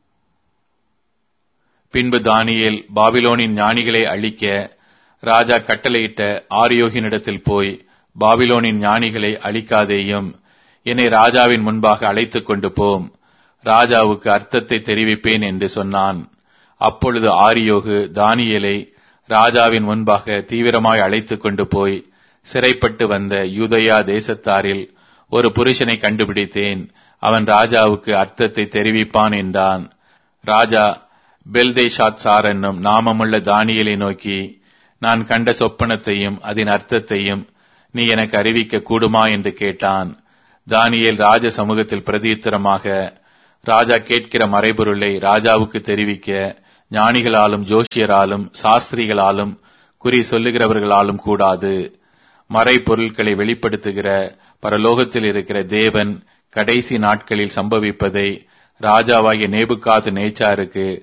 பின்பு தானியேல் பாபிலோனின் ஞானிகளை அழிக்க ராஜா கட்டளையிட்ட ஆரியோகினிடத்தில் போய், பாபிலோனின் ஞானிகளை அழிக்காதேயும், என்னை ராஜாவின் முன்பாக அழைத்துக் கொண்டு போம், ராஜாவுக்கு அர்த்தத்தை தெரிவிப்பேன் என்று சொன்னான். அப்பொழுது ஆரியோகு தானியேலை ராஜாவின் முன்பாக தீவிரமாய் அழைத்துக் கொண்டு போய், சிறைப்பட்டு வந்த யூதயா தேசத்தாரில் ஒரு புருஷனை கண்டுபிடித்தேன், அவன் ராஜாவுக்கு அர்த்தத்தை தெரிவிப்பான் என்றான். ராஜா பெல்தேஷாத்சார் என்னும் நாமமுள்ள தானியேலை நோக்கி, நான் கண்ட சொப்பனத்தையும் அதன் அர்த்தத்தையும் நீ எனக்கு அறிவிக்க கூடுமா என்று கேட்டான். தானியேல் ராஜ சமூகத்தில் பிரதியுத்தரமாக, ராஜா கேட்கிற மறைபொருளை ராஜாவுக்கு தெரிவிக்க ஞானிகளாலும் ஜோஷியராலும் சாஸ்திரிகளாலும் குறி சொல்லுகிறவர்களாலும் கூடாது. மறைபொருட்களை வெளிப்படுத்துகிற பரலோகத்தில் இருக்கிற தேவன் கடைசி நாட்களில் சம்பவிப்பதை ராஜாவாகிய நேபுகாத் நேச்சாருக்கு